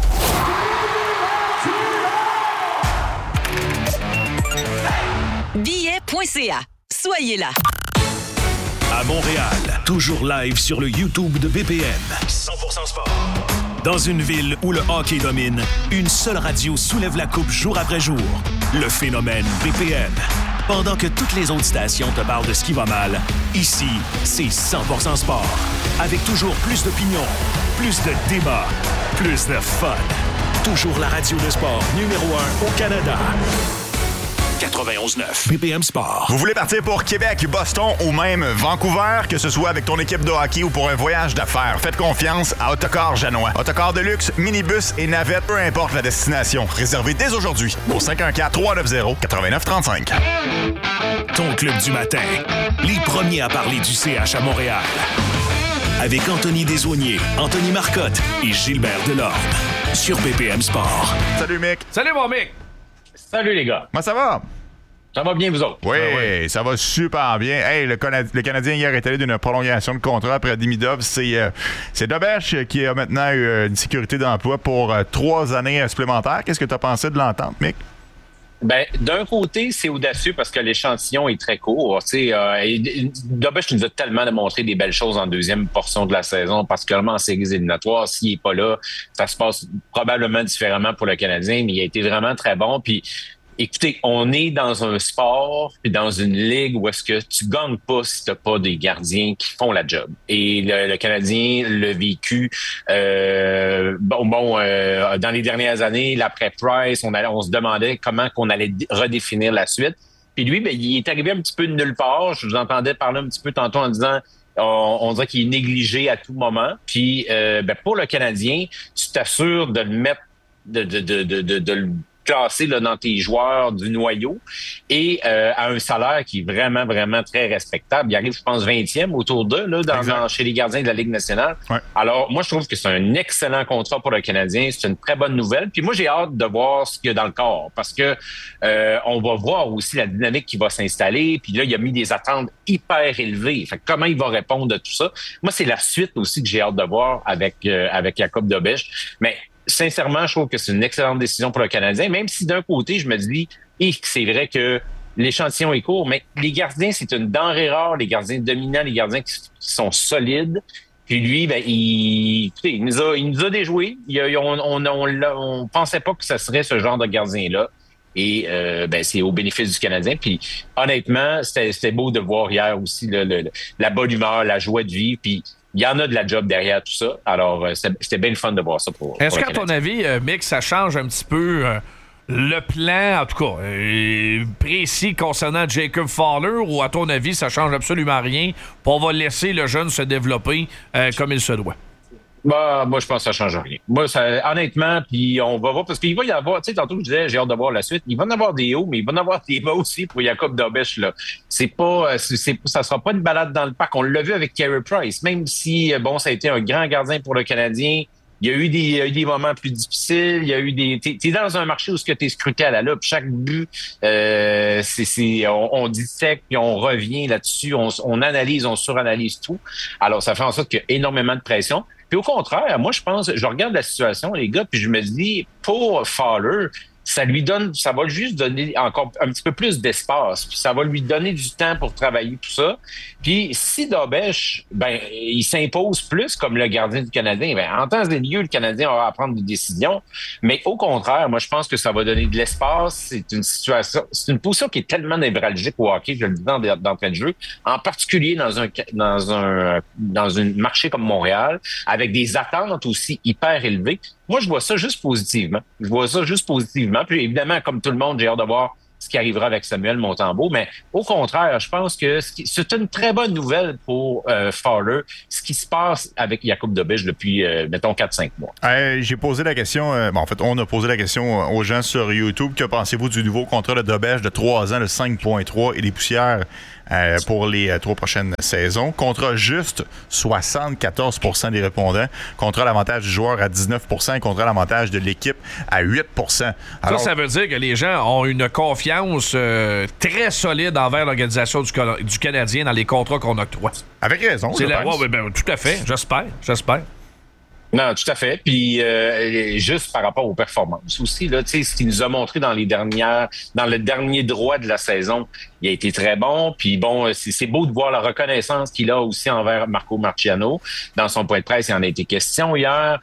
billet point c a. Soyez là. À Montréal, toujours live sur le YouTube de B P M. cent pour cent sport. Dans une ville où le hockey domine, une seule radio soulève la coupe jour après jour. Le phénomène B P M. Pendant que toutes les autres stations te parlent de ce qui va mal, ici, c'est cent pour cent sport. Avec toujours plus d'opinions, plus de débats, plus de fun. Toujours la radio de sport numéro un au Canada. quatre-vingt-onze neuf B P M Sport. Vous voulez partir pour Québec, Boston ou même Vancouver, que ce soit avec ton équipe de hockey ou pour un voyage d'affaires, faites confiance à Autocar Janois. Autocar de luxe, minibus et navette, peu importe la destination. Réservez dès aujourd'hui au cinq un quatre, trois neuf zéro, neuf neuf trois cinq. Ton club du matin. Les premiers à parler du C H à Montréal. Avec Anthony Desaulniers, Anthony Marcotte et Gilbert Delorme. Sur B P M Sport. Salut, Mick. Salut, mon Mick. Salut, les gars. Comment ça va? Ça va bien, vous autres? Oui, ah ouais. Ça va super bien. Hey, le, Canad- le Canadien hier est allé d'une prolongation de contrat après Demidov. C'est, euh, c'est Dobesch qui a maintenant eu euh, une sécurité d'emploi pour euh, trois années euh, supplémentaires. Qu'est-ce que tu as pensé de l'entente, Mick? Ben, d'un côté, c'est audacieux parce que l'échantillon est très court. Tu sais, euh, Dobesch nous a tellement démontré des belles choses en deuxième portion de la saison, particulièrement en séries éliminatoires. S'il n'est pas là, ça se passe probablement différemment pour le Canadien, mais il a été vraiment très bon. Puis, écoutez, on est dans un sport puis dans une ligue où est-ce que tu gagnes pas si t'as pas des gardiens qui font la job. Et le, le Canadien l'a vécu. Euh, bon, bon euh, dans les dernières années, l'après Price, on, allait, on se demandait comment qu'on allait redéfinir la suite. Puis lui, ben, il est arrivé un petit peu de nulle part. Je vous entendais parler un petit peu tantôt en disant on, on dirait qu'il est négligé à tout moment. Puis euh, ben, pour le Canadien, tu t'assures de le mettre, de, de, de, de, de, de le classé là, dans tes joueurs du noyau et euh, à un salaire qui est vraiment, vraiment très respectable. Il arrive, je pense, vingtième autour d'eux là, dans, dans, chez les gardiens de la Ligue nationale. Ouais. Alors, moi, je trouve que c'est un excellent contrat pour le Canadien. C'est une très bonne nouvelle. Puis moi, j'ai hâte de voir ce qu'il y a dans le corps parce que euh, on va voir aussi la dynamique qui va s'installer. Puis là, il a mis des attentes hyper élevées. Fait que comment il va répondre à tout ça? Moi, c'est la suite aussi que j'ai hâte de voir avec, euh, avec Jacob Dobesch. Mais sincèrement, je trouve que c'est une excellente décision pour le Canadien, même si d'un côté, je me dis eh, c'est vrai que l'échantillon est court, mais les gardiens, c'est une denrée rare, les gardiens dominants, les gardiens qui, qui sont solides. Puis lui, ben, il, écoutez, il, nous, a, il nous a déjoué. Il a, on on, on, on, on pensait pas que ce serait ce genre de gardien-là. Et euh, ben, c'est au bénéfice du Canadien. Puis honnêtement, c'était, c'était beau de voir hier aussi le, le, la bonne humeur, la joie de vivre. Puis il y en a de la job derrière tout ça. Alors, c'était, c'était bien le fun de voir ça pour. Est-ce pour qu'à ton avis, euh, Mick, ça change un petit peu euh, le plan, en tout cas, euh, précis concernant Jacob Fowler, ou à ton avis, ça change absolument rien? Puis on va laisser le jeune se développer euh, comme il se doit? Bah, moi, je pense que ça change rien. Moi, ça, honnêtement, puis on va voir, parce qu'il va y avoir, tu sais, tantôt, je disais, j'ai hâte de voir la suite. Il va y en avoir des hauts, mais il va y en avoir des bas aussi pour Jacob Dobesch, là. C'est pas, c'est, c'est, ça sera pas une balade dans le parc. On l'a vu avec Carey Price. Même si, bon, ça a été un grand gardien pour le Canadien, il y a eu des, il y a eu des moments plus difficiles. Il y a eu des, t'es, t'es dans un marché où ce que t'es scruté à la loupe. Chaque but, euh, c'est, c'est, on, on dissèque puis on revient là-dessus. On, on analyse, on suranalyse tout. Alors, ça fait en sorte qu'il y a énormément de pression. Puis au contraire, moi, je pense, je regarde la situation, les gars, puis je me dis, pour Fowler, ça lui donne, ça va juste donner encore un petit peu plus d'espace, puis ça va lui donner du temps pour travailler tout ça. Puis si Dobèche, ben, il s'impose plus comme le gardien du Canadien, ben, en temps et lieu, le Canadien aura à prendre des décisions. Mais au contraire, moi, je pense que ça va donner de l'espace. C'est une situation, c'est une position qui est tellement névralgique au hockey, je le dis dans d'entrée de jeu, en particulier dans un, dans un, dans un marché comme Montréal, avec des attentes aussi hyper élevées. Moi, je vois ça juste positivement. Je vois ça juste positivement. Puis évidemment, comme tout le monde, j'ai hâte de voir ce qui arrivera avec Samuel Montembeault. Mais au contraire, je pense que c'est une très bonne nouvelle pour euh, Fowler, ce qui se passe avec Jakub Dobèche depuis, euh, mettons, quatre cinq mois. Euh, j'ai posé la question, euh, bon, en fait, on a posé la question aux gens sur YouTube. Que pensez-vous du nouveau contrat de Dobèche de trois ans, de cinq virgule trois et des poussières euh, pour les euh, trois prochaines saisons? Contrat juste, soixante-quatorze pour cent des répondants. Contrat à l'avantage du joueur à dix-neuf pour cent. Contrat à l'avantage de l'équipe à huit pour cent. Alors, ça, ça veut dire que les gens ont une confiance euh, très solide envers l'organisation du, du Canadien dans les contrats qu'on octroie. Avec raison, c'est je la... pense. ouais, ben, tout à fait. J'espère. J'espère. Non, tout à fait. Puis euh, juste par rapport aux performances aussi, là, tu sais, ce qu'il nous a montré dans les dernières, dans le dernier droit de la saison, il a été très bon. Puis bon, c'est, c'est beau de voir la reconnaissance qu'il a aussi envers Marco Marciano. Dans son point de presse, il en a été question hier.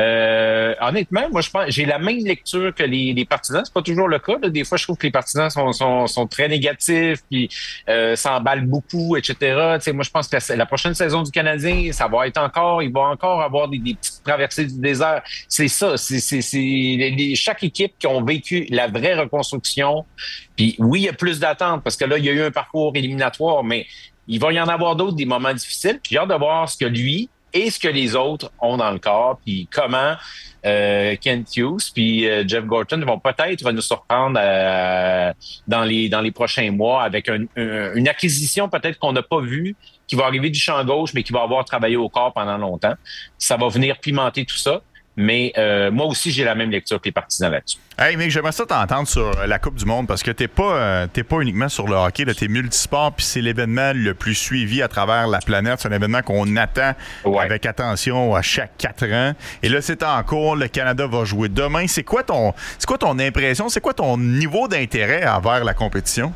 Euh, honnêtement, moi, je pense, j'ai la même lecture que les, les partisans. C'est pas toujours le cas. Là. Des fois, je trouve que les partisans sont, sont, sont très négatifs, puis euh, s'emballent beaucoup, et cetera. Tu sais, moi, je pense que la, la prochaine saison du Canadien, ça va être encore, il va encore avoir des, des petites traversées du désert. C'est ça. C'est, c'est, c'est les, les, chaque équipe qui ont vécu la vraie reconstruction. Puis oui, il y a plus d'attentes parce que là, il y a eu un parcours éliminatoire, mais il va y en avoir d'autres, des moments difficiles. Puis j'ai hâte de voir ce que lui et ce que les autres ont dans le corps, puis comment euh, Kent Hughes puis euh, Jeff Gorton vont peut-être nous surprendre euh, dans les dans les prochains mois avec un, un, une acquisition peut-être qu'on n'a pas vue, qui va arriver du champ gauche, mais qui va avoir travaillé au corps pendant longtemps. Ça va venir pimenter tout ça. Mais euh, moi aussi, j'ai la même lecture que les partisans là-dessus. Hey, mec, j'aimerais ça t'entendre sur la Coupe du Monde parce que t'es pas, euh, t'es pas uniquement sur le hockey, là, t'es multisport, puis c'est l'événement le plus suivi à travers la planète. C'est un événement qu'on attend ouais. avec attention à chaque quatre ans. Et là, c'est en cours. Le Canada va jouer demain. C'est quoi ton, c'est quoi ton impression? C'est quoi ton niveau d'intérêt envers la compétition?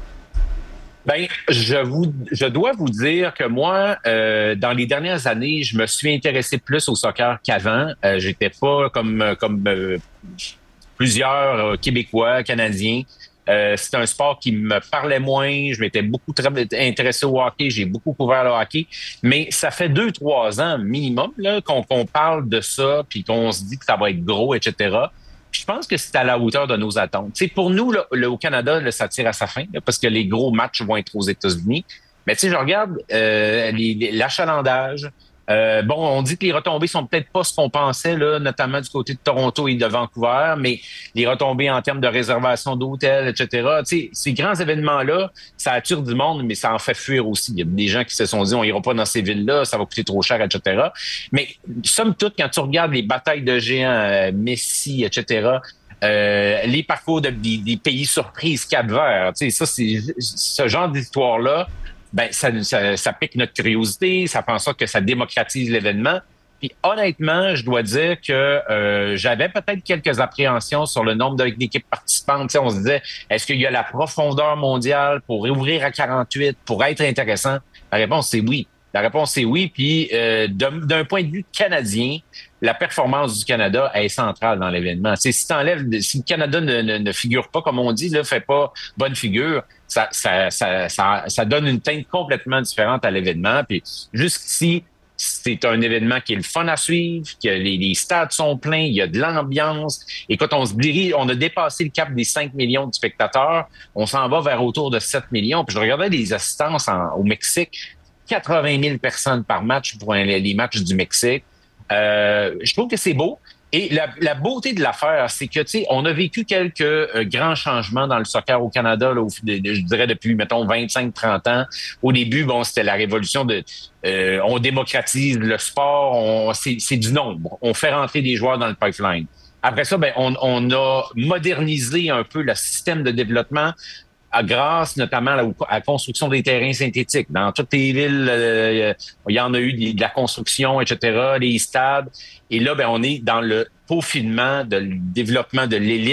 Ben, je vous, je dois vous dire que moi, euh, dans les dernières années, je me suis intéressé plus au soccer qu'avant. Euh, j'étais pas comme comme euh, plusieurs euh, Québécois, Canadiens. Euh, c'est un sport qui me parlait moins. Je m'étais beaucoup tra- intéressé au hockey. J'ai beaucoup couvert le hockey. Mais ça fait deux, trois ans minimum là, qu'on, qu'on parle de ça, puis qu'on se dit que ça va être gros, et cetera. Je pense que c'est à la hauteur de nos attentes. T'sais, pour nous, là, le, au Canada, là, ça tire à sa fin là, parce que les gros matchs vont être aux États-Unis. Mais tu sais, je regarde euh, les, les, l'achalandage. Euh, bon, on dit que les retombées sont peut-être pas ce qu'on pensait, là, notamment du côté de Toronto et de Vancouver, mais les retombées en termes de réservation d'hôtels, et cetera. Tu sais, ces grands événements-là, ça attire du monde, mais ça en fait fuir aussi. Il y a des gens qui se sont dit, on ira pas dans ces villes-là, ça va coûter trop cher, et cetera. Mais somme toute, quand tu regardes les batailles de géants, euh, Messi, et cetera, euh, les parcours de, des, des pays surprises, Cap-Vert, tu sais, ça, c'est ce genre d'histoire-là. Ben ça, ça, ça pique notre curiosité, ça fait en sorte que ça démocratise l'événement. Puis honnêtement, je dois dire que euh, j'avais peut-être quelques appréhensions sur le nombre d'équipes participantes. Tu sais, on se disait, est-ce qu'il y a la profondeur mondiale pour réouvrir à quarante-huit, pour être intéressant? La réponse, c'est oui. La réponse, c'est oui. Puis euh, d'un, d'un point de vue canadien, la performance du Canada est centrale dans l'événement. Tu sais, si t'enlèves, si le Canada ne, ne, ne figure pas, comme on dit, là, fait pas bonne figure, ça, ça, ça, ça, ça donne une teinte complètement différente à l'événement. Puis jusqu'ici, c'est un événement qui est le fun à suivre, que les, les stades sont pleins, il y a de l'ambiance. Et quand on se dirige, on a dépassé le cap des cinq millions de spectateurs, on s'en va vers autour de sept millions. Puis je regardais les assistances en, au Mexique, quatre-vingt mille personnes par match pour un, les matchs du Mexique. Euh, je trouve que c'est beau. Et la, la beauté de l'affaire, c'est que, tu sais, on a vécu quelques euh, grands changements dans le soccer au Canada, là, au, de, de, je dirais depuis, mettons, vingt-cinq trente ans. Au début, bon, c'était la révolution de... Euh, on démocratise le sport, on, c'est, c'est du nombre. On fait rentrer des joueurs dans le pipeline. Après ça, ben, on, on a modernisé un peu le système de développement grâce notamment à la construction des terrains synthétiques. Dans toutes les villes, euh, il y en a eu de la construction, et cetera, les stades. Et là, ben, on est dans le peaufinement, de le développement de l'élite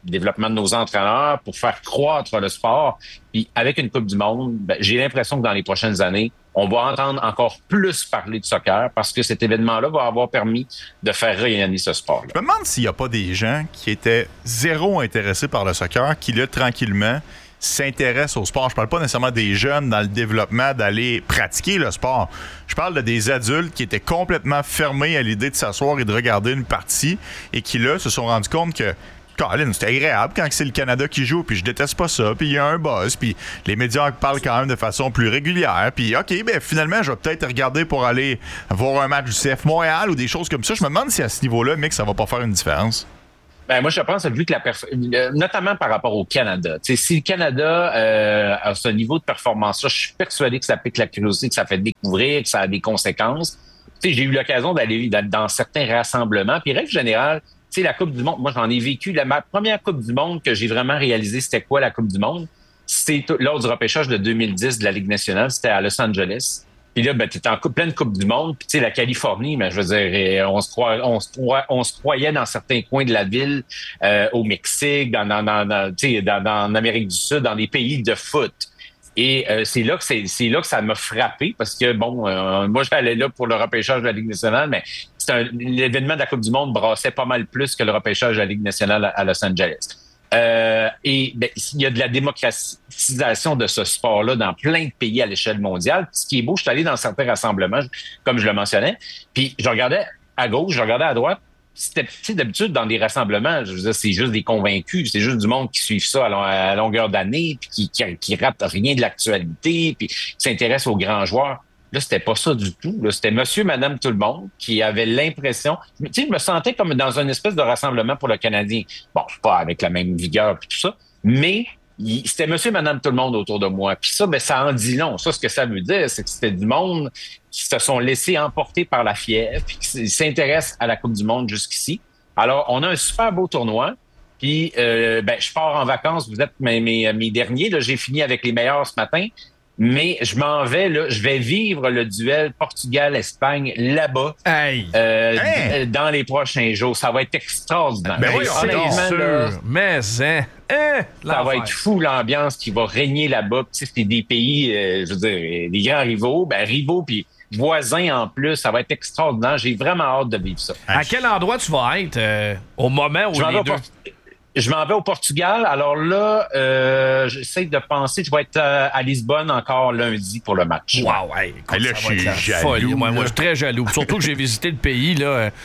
développement de nos entraîneurs, pour faire croître le sport. Puis avec une Coupe du Monde, ben, j'ai l'impression que dans les prochaines années, on va entendre encore plus parler de soccer parce que cet événement-là va avoir permis de faire rayonner ce sport-là. Je me demande s'il n'y a pas des gens qui étaient zéro intéressés par le soccer, qui là, tranquillement, s'intéressent au sport. Je parle pas nécessairement des jeunes dans le développement d'aller pratiquer le sport. Je parle de des adultes qui étaient complètement fermés à l'idée de s'asseoir et de regarder une partie et qui, là, se sont rendus compte que Colin, c'était agréable quand c'est le Canada qui joue, puis je déteste pas ça, puis il y a un buzz, puis les médias parlent quand même de façon plus régulière, puis OK, ben finalement, je vais peut-être regarder pour aller voir un match du C F Montréal ou des choses comme ça. Je me demande si à ce niveau-là, mec, ça va pas faire une différence. Ben moi, je pense, vu que la perf- notamment par rapport au Canada, tu sais, si le Canada euh, a ce niveau de performance-là, je suis persuadé que ça pique la curiosité, que ça fait découvrir, que ça a des conséquences. Tu sais, j'ai eu l'occasion d'aller dans certains rassemblements, puis règle générale, tu sais, la Coupe du Monde, moi, j'en ai vécu. La, ma première Coupe du Monde que j'ai vraiment réalisée, c'était quoi la Coupe du Monde? C'était lors du repêchage de deux mille dix de la Ligue nationale. C'était à Los Angeles. Puis là, ben, t'étais en coupe, pleine Coupe du Monde. Puis tu sais, la Californie, ben, je veux dire, on se, croit, on, se croit, on se croyait dans certains coins de la ville, euh, au Mexique, dans, dans, dans, dans, tu sais, dans, dans en Amérique du Sud, dans des pays de foot. Et euh, c'est là que c'est, c'est là que ça m'a frappé parce que bon, euh, moi j'allais là pour le repêchage de la Ligue nationale, mais c'est un, l'événement de la Coupe du Monde brassait pas mal plus que le repêchage de la Ligue nationale à, à Los Angeles. Euh, et ben, il y a de la démocratisation de ce sport-là dans plein de pays à l'échelle mondiale. Puis, ce qui est beau, je suis allé dans certains rassemblements, comme je le mentionnais, puis je regardais à gauche, je regardais à droite. C'était, tu sais, d'habitude, dans des rassemblements, je veux dire, c'est juste des convaincus, c'est juste du monde qui suivent ça à, long, à longueur d'année, puis qui, qui, qui rate rien de l'actualité, puis qui s'intéresse aux grands joueurs. Là, c'était pas ça du tout. Là, c'était monsieur, madame, tout le monde qui avait l'impression... Tu sais, je me sentais comme dans une espèce de rassemblement pour le Canadien. Bon, pas avec la même vigueur puis tout ça, mais il, c'était monsieur, madame, tout le monde autour de moi. Puis ça, ben, ça en dit long. Ça, ce que ça veut dire, c'est que c'était du monde qui se sont laissés emporter par la fièvre puis qui s'intéressent à la Coupe du Monde jusqu'ici. Alors, on a un super beau tournoi. Puis, euh, ben, je pars en vacances. Vous êtes mes, mes, mes derniers. Là, j'ai fini avec les meilleurs ce matin. Mais je m'en vais, là, je vais vivre le duel Portugal-Espagne là-bas hey. Euh, hey. d- dans les prochains jours. Ça va être extraordinaire. Ben oui, c'est sûr. Là, mais hein, hein, ça va être fou l'ambiance qui va régner là-bas. Tu sais, c'est des pays, euh, je veux dire, des grands rivaux, ben rivaux puis voisins en plus. Ça va être extraordinaire. J'ai vraiment hâte de vivre ça. À quel endroit tu vas être euh, au moment où je les deux... Port- Je m'en vais au Portugal. Alors là, euh, j'essaie de penser, je vais être euh, à Lisbonne encore lundi pour le match. Wow, hey, écoute, là, ça va je être suis la jaloux. folie. Moi, là. moi, je suis très jaloux. Surtout que j'ai visité le pays, là. Euh,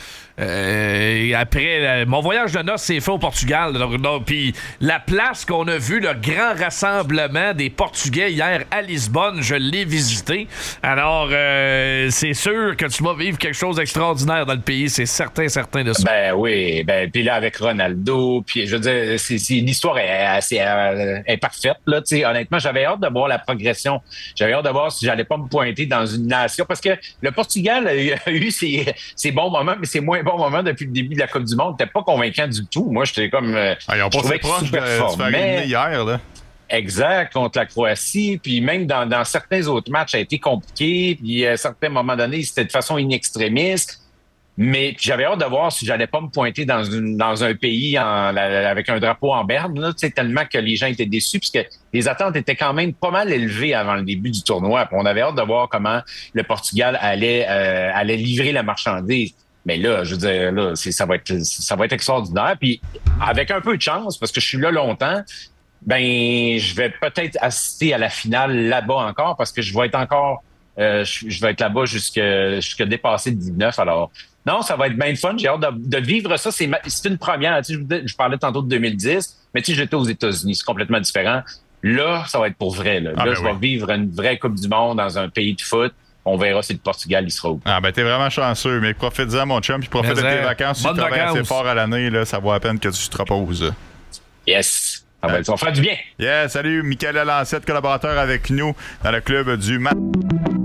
euh, après, euh, mon voyage de noces s'est fait au Portugal. Donc, donc, puis la place qu'on a vue, le grand rassemblement des Portugais hier à Lisbonne, je l'ai visité. Alors, euh, c'est sûr que tu vas vivre quelque chose d'extraordinaire dans le pays. C'est certain, certain de ça. Ben oui, ben puis là avec Ronaldo, puis je veux dire, c'est, c'est l'histoire est assez euh, est parfaite là. Tu sais, honnêtement, j'avais hâte de voir la progression. J'avais hâte de voir si j'allais pas me pointer dans une nation parce que le Portugal a eu, a eu ses, ses bons moments, mais ses moins bons moments depuis le début de la Coupe du Monde. T'es pas convaincant du tout. Moi, j'étais comme euh, ah, ils ont je passé proche de se faire éliminer hier là. Exact, contre la Croatie. Puis même dans, dans certains autres matchs, ça a été compliqué. Puis à certains moments donnés, c'était de façon in extremis. Mais j'avais hâte de voir si j'allais pas me pointer dans, une, dans un pays en, la, avec un drapeau en berne, là, tellement que les gens étaient déçus, puisque les attentes étaient quand même pas mal élevées avant le début du tournoi. Puis on avait hâte de voir comment le Portugal allait, euh, allait livrer la marchandise. Mais là, je veux dire, là, c'est, ça va être, ça va être extraordinaire. Puis avec un peu de chance, parce que je suis là longtemps, ben, je vais peut-être assister à la finale là-bas encore, parce que je vais être encore, euh, je, je vais être là-bas jusque, jusque dépasser le dix-neuf. Alors, non, ça va être bien fun. J'ai hâte de, de vivre ça. C'est, ma, c'est une première. Tu sais, je, je parlais tantôt de deux mille dix, mais tu sais, j'étais aux États-Unis. C'est complètement différent. Là, ça va être pour vrai. Là, ah, là ben je oui. vais vivre une vraie Coupe du Monde dans un pays de foot. On verra si le Portugal il sera où. Ah ben t'es vraiment chanceux, mais profite-en mon chum, puis profite mais de tes vacances. Si tu travailles assez fort à l'année, là, ça vaut la peine que tu te reposes. Yes. Ça va, ça va faire du bien. Yeah, salut, Michael Lancette, collaborateur avec nous dans le club du Mat.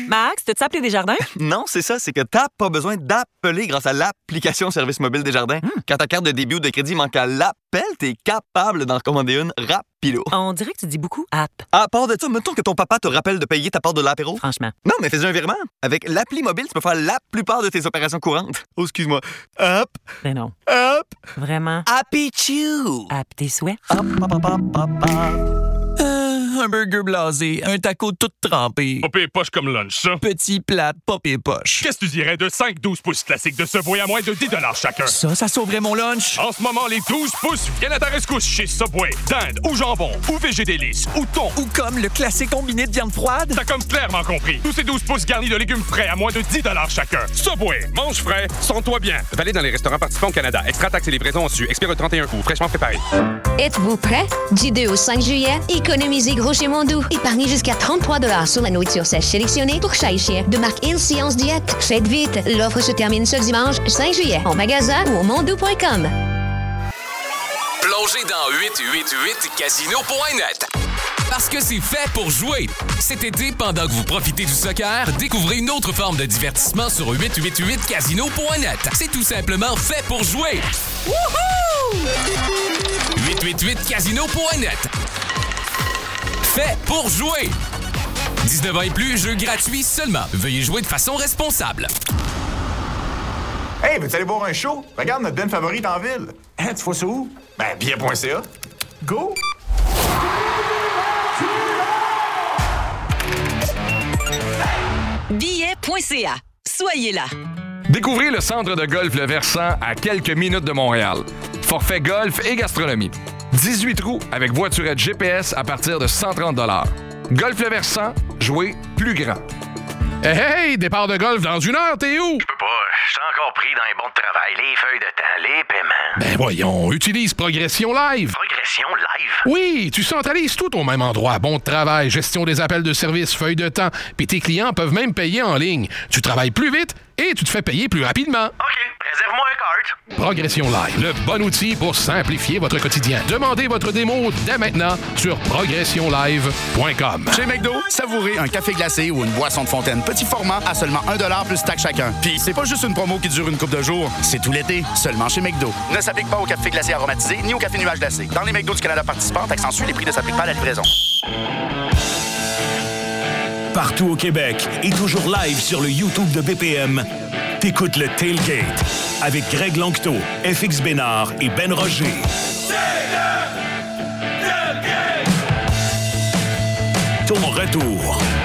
Max, t'as-tu appelé Desjardins? Non, c'est ça, c'est que t'as pas besoin d'appeler grâce à l'application Service mobile Desjardins. Mm. Quand ta carte de débit ou de crédit manque à l'appel, t'es capable d'en commander une rapido. On dirait que tu dis beaucoup app. À part de ça, mettons que ton papa te rappelle de payer ta part de l'apéro. Franchement. Non, mais fais un virement. Avec l'appli mobile, tu peux faire la plupart de tes opérations courantes. Oh, excuse-moi. Hop. Ben non. Hop. Vraiment. Happy Chew. App tes souhaits. Hop, hop, hop, hop, hop, hop. Euh, un burger blasé, un taco tout trempé. Pas pire poche comme lunch, ça. Petit plat, pas pire poche. Qu'est-ce que tu dirais de cinq douze pouces classiques de Subway à moins de dix chacun? Ça, ça sauverait mon lunch. En ce moment, les douze pouces viennent à ta rescousse chez Subway. Dinde ou jambon, ou végédélice, ou thon. Ou comme le classique combiné de viande froide. T'as comme clairement compris. Tous ces douze pouces garnis de légumes frais à moins de dix chacun. Subway, mange frais, sens-toi bien. Valide dans les restaurants participants au Canada. Extra taxes et livraison su. Expire le trente et un août. Fraîchement préparé. Êtes-vous prêts? Du deux au cinq juillet, économisez gros chez Mondou. Épargnez jusqu'à trente-trois dollars sur la nourriture sèche sélectionnée pour chat et chien de marque Il Science Diète. Faites vite, l'offre se termine ce dimanche cinq juillet en magasin ou au mondou point com. Plongez dans huit huit huit casino point net. Parce que c'est fait pour jouer. Cet été, pendant que vous profitez du soccer, découvrez une autre forme de divertissement sur huit huit huit casino point net. C'est tout simplement fait pour jouer. Wouhou! huit huit huit casino point net. Fait pour jouer. dix-neuf ans et plus, jeu gratuit seulement. Veuillez jouer de façon responsable. Hey, veux-tu aller voir un show? Regarde notre band favorite en ville. Hein, tu vois ça où? Ben, billet point c a. Go! billet point c a. Soyez là. Découvrez le centre de golf Le Versant à quelques minutes de Montréal. Forfait golf et gastronomie. dix-huit trous avec voiturette G P S à partir de cent trente dollars. Golf Le Versant, jouer plus grand. Hey, hey, départ de golf dans une heure, t'es où? Je peux pas, je suis encore pris dans les bons de travail, les feuilles de temps, les paiements. Ben voyons, utilise Progression Live. Progression Live? Oui, tu centralises tout au même endroit. Bon de travail, gestion des appels de service, feuilles de temps, puis tes clients peuvent même payer en ligne. Tu travailles plus vite et tu te fais payer plus rapidement. OK, réserve-moi un cart. Progression Live, le bon outil pour simplifier votre quotidien. Demandez votre démo dès maintenant sur progression live point com. Chez McDo, savourez un café glacé ou une boisson de fontaine petit format à seulement un dollar plus taxe chacun. Puis c'est pas juste une promo qui dure une couple de jours, c'est tout l'été, seulement chez McDo. Ne s'applique pas au café glacé aromatisé ni au café nuage glacé. Dans les McDo du Canada participants, taxes les prix ne s'appliquent pas à la livraison. Partout au Québec et toujours live sur le YouTube de B P M, t'écoutes le Tailgate avec Greg Lanctot, F X Bénard et Ben Roger. Ton retour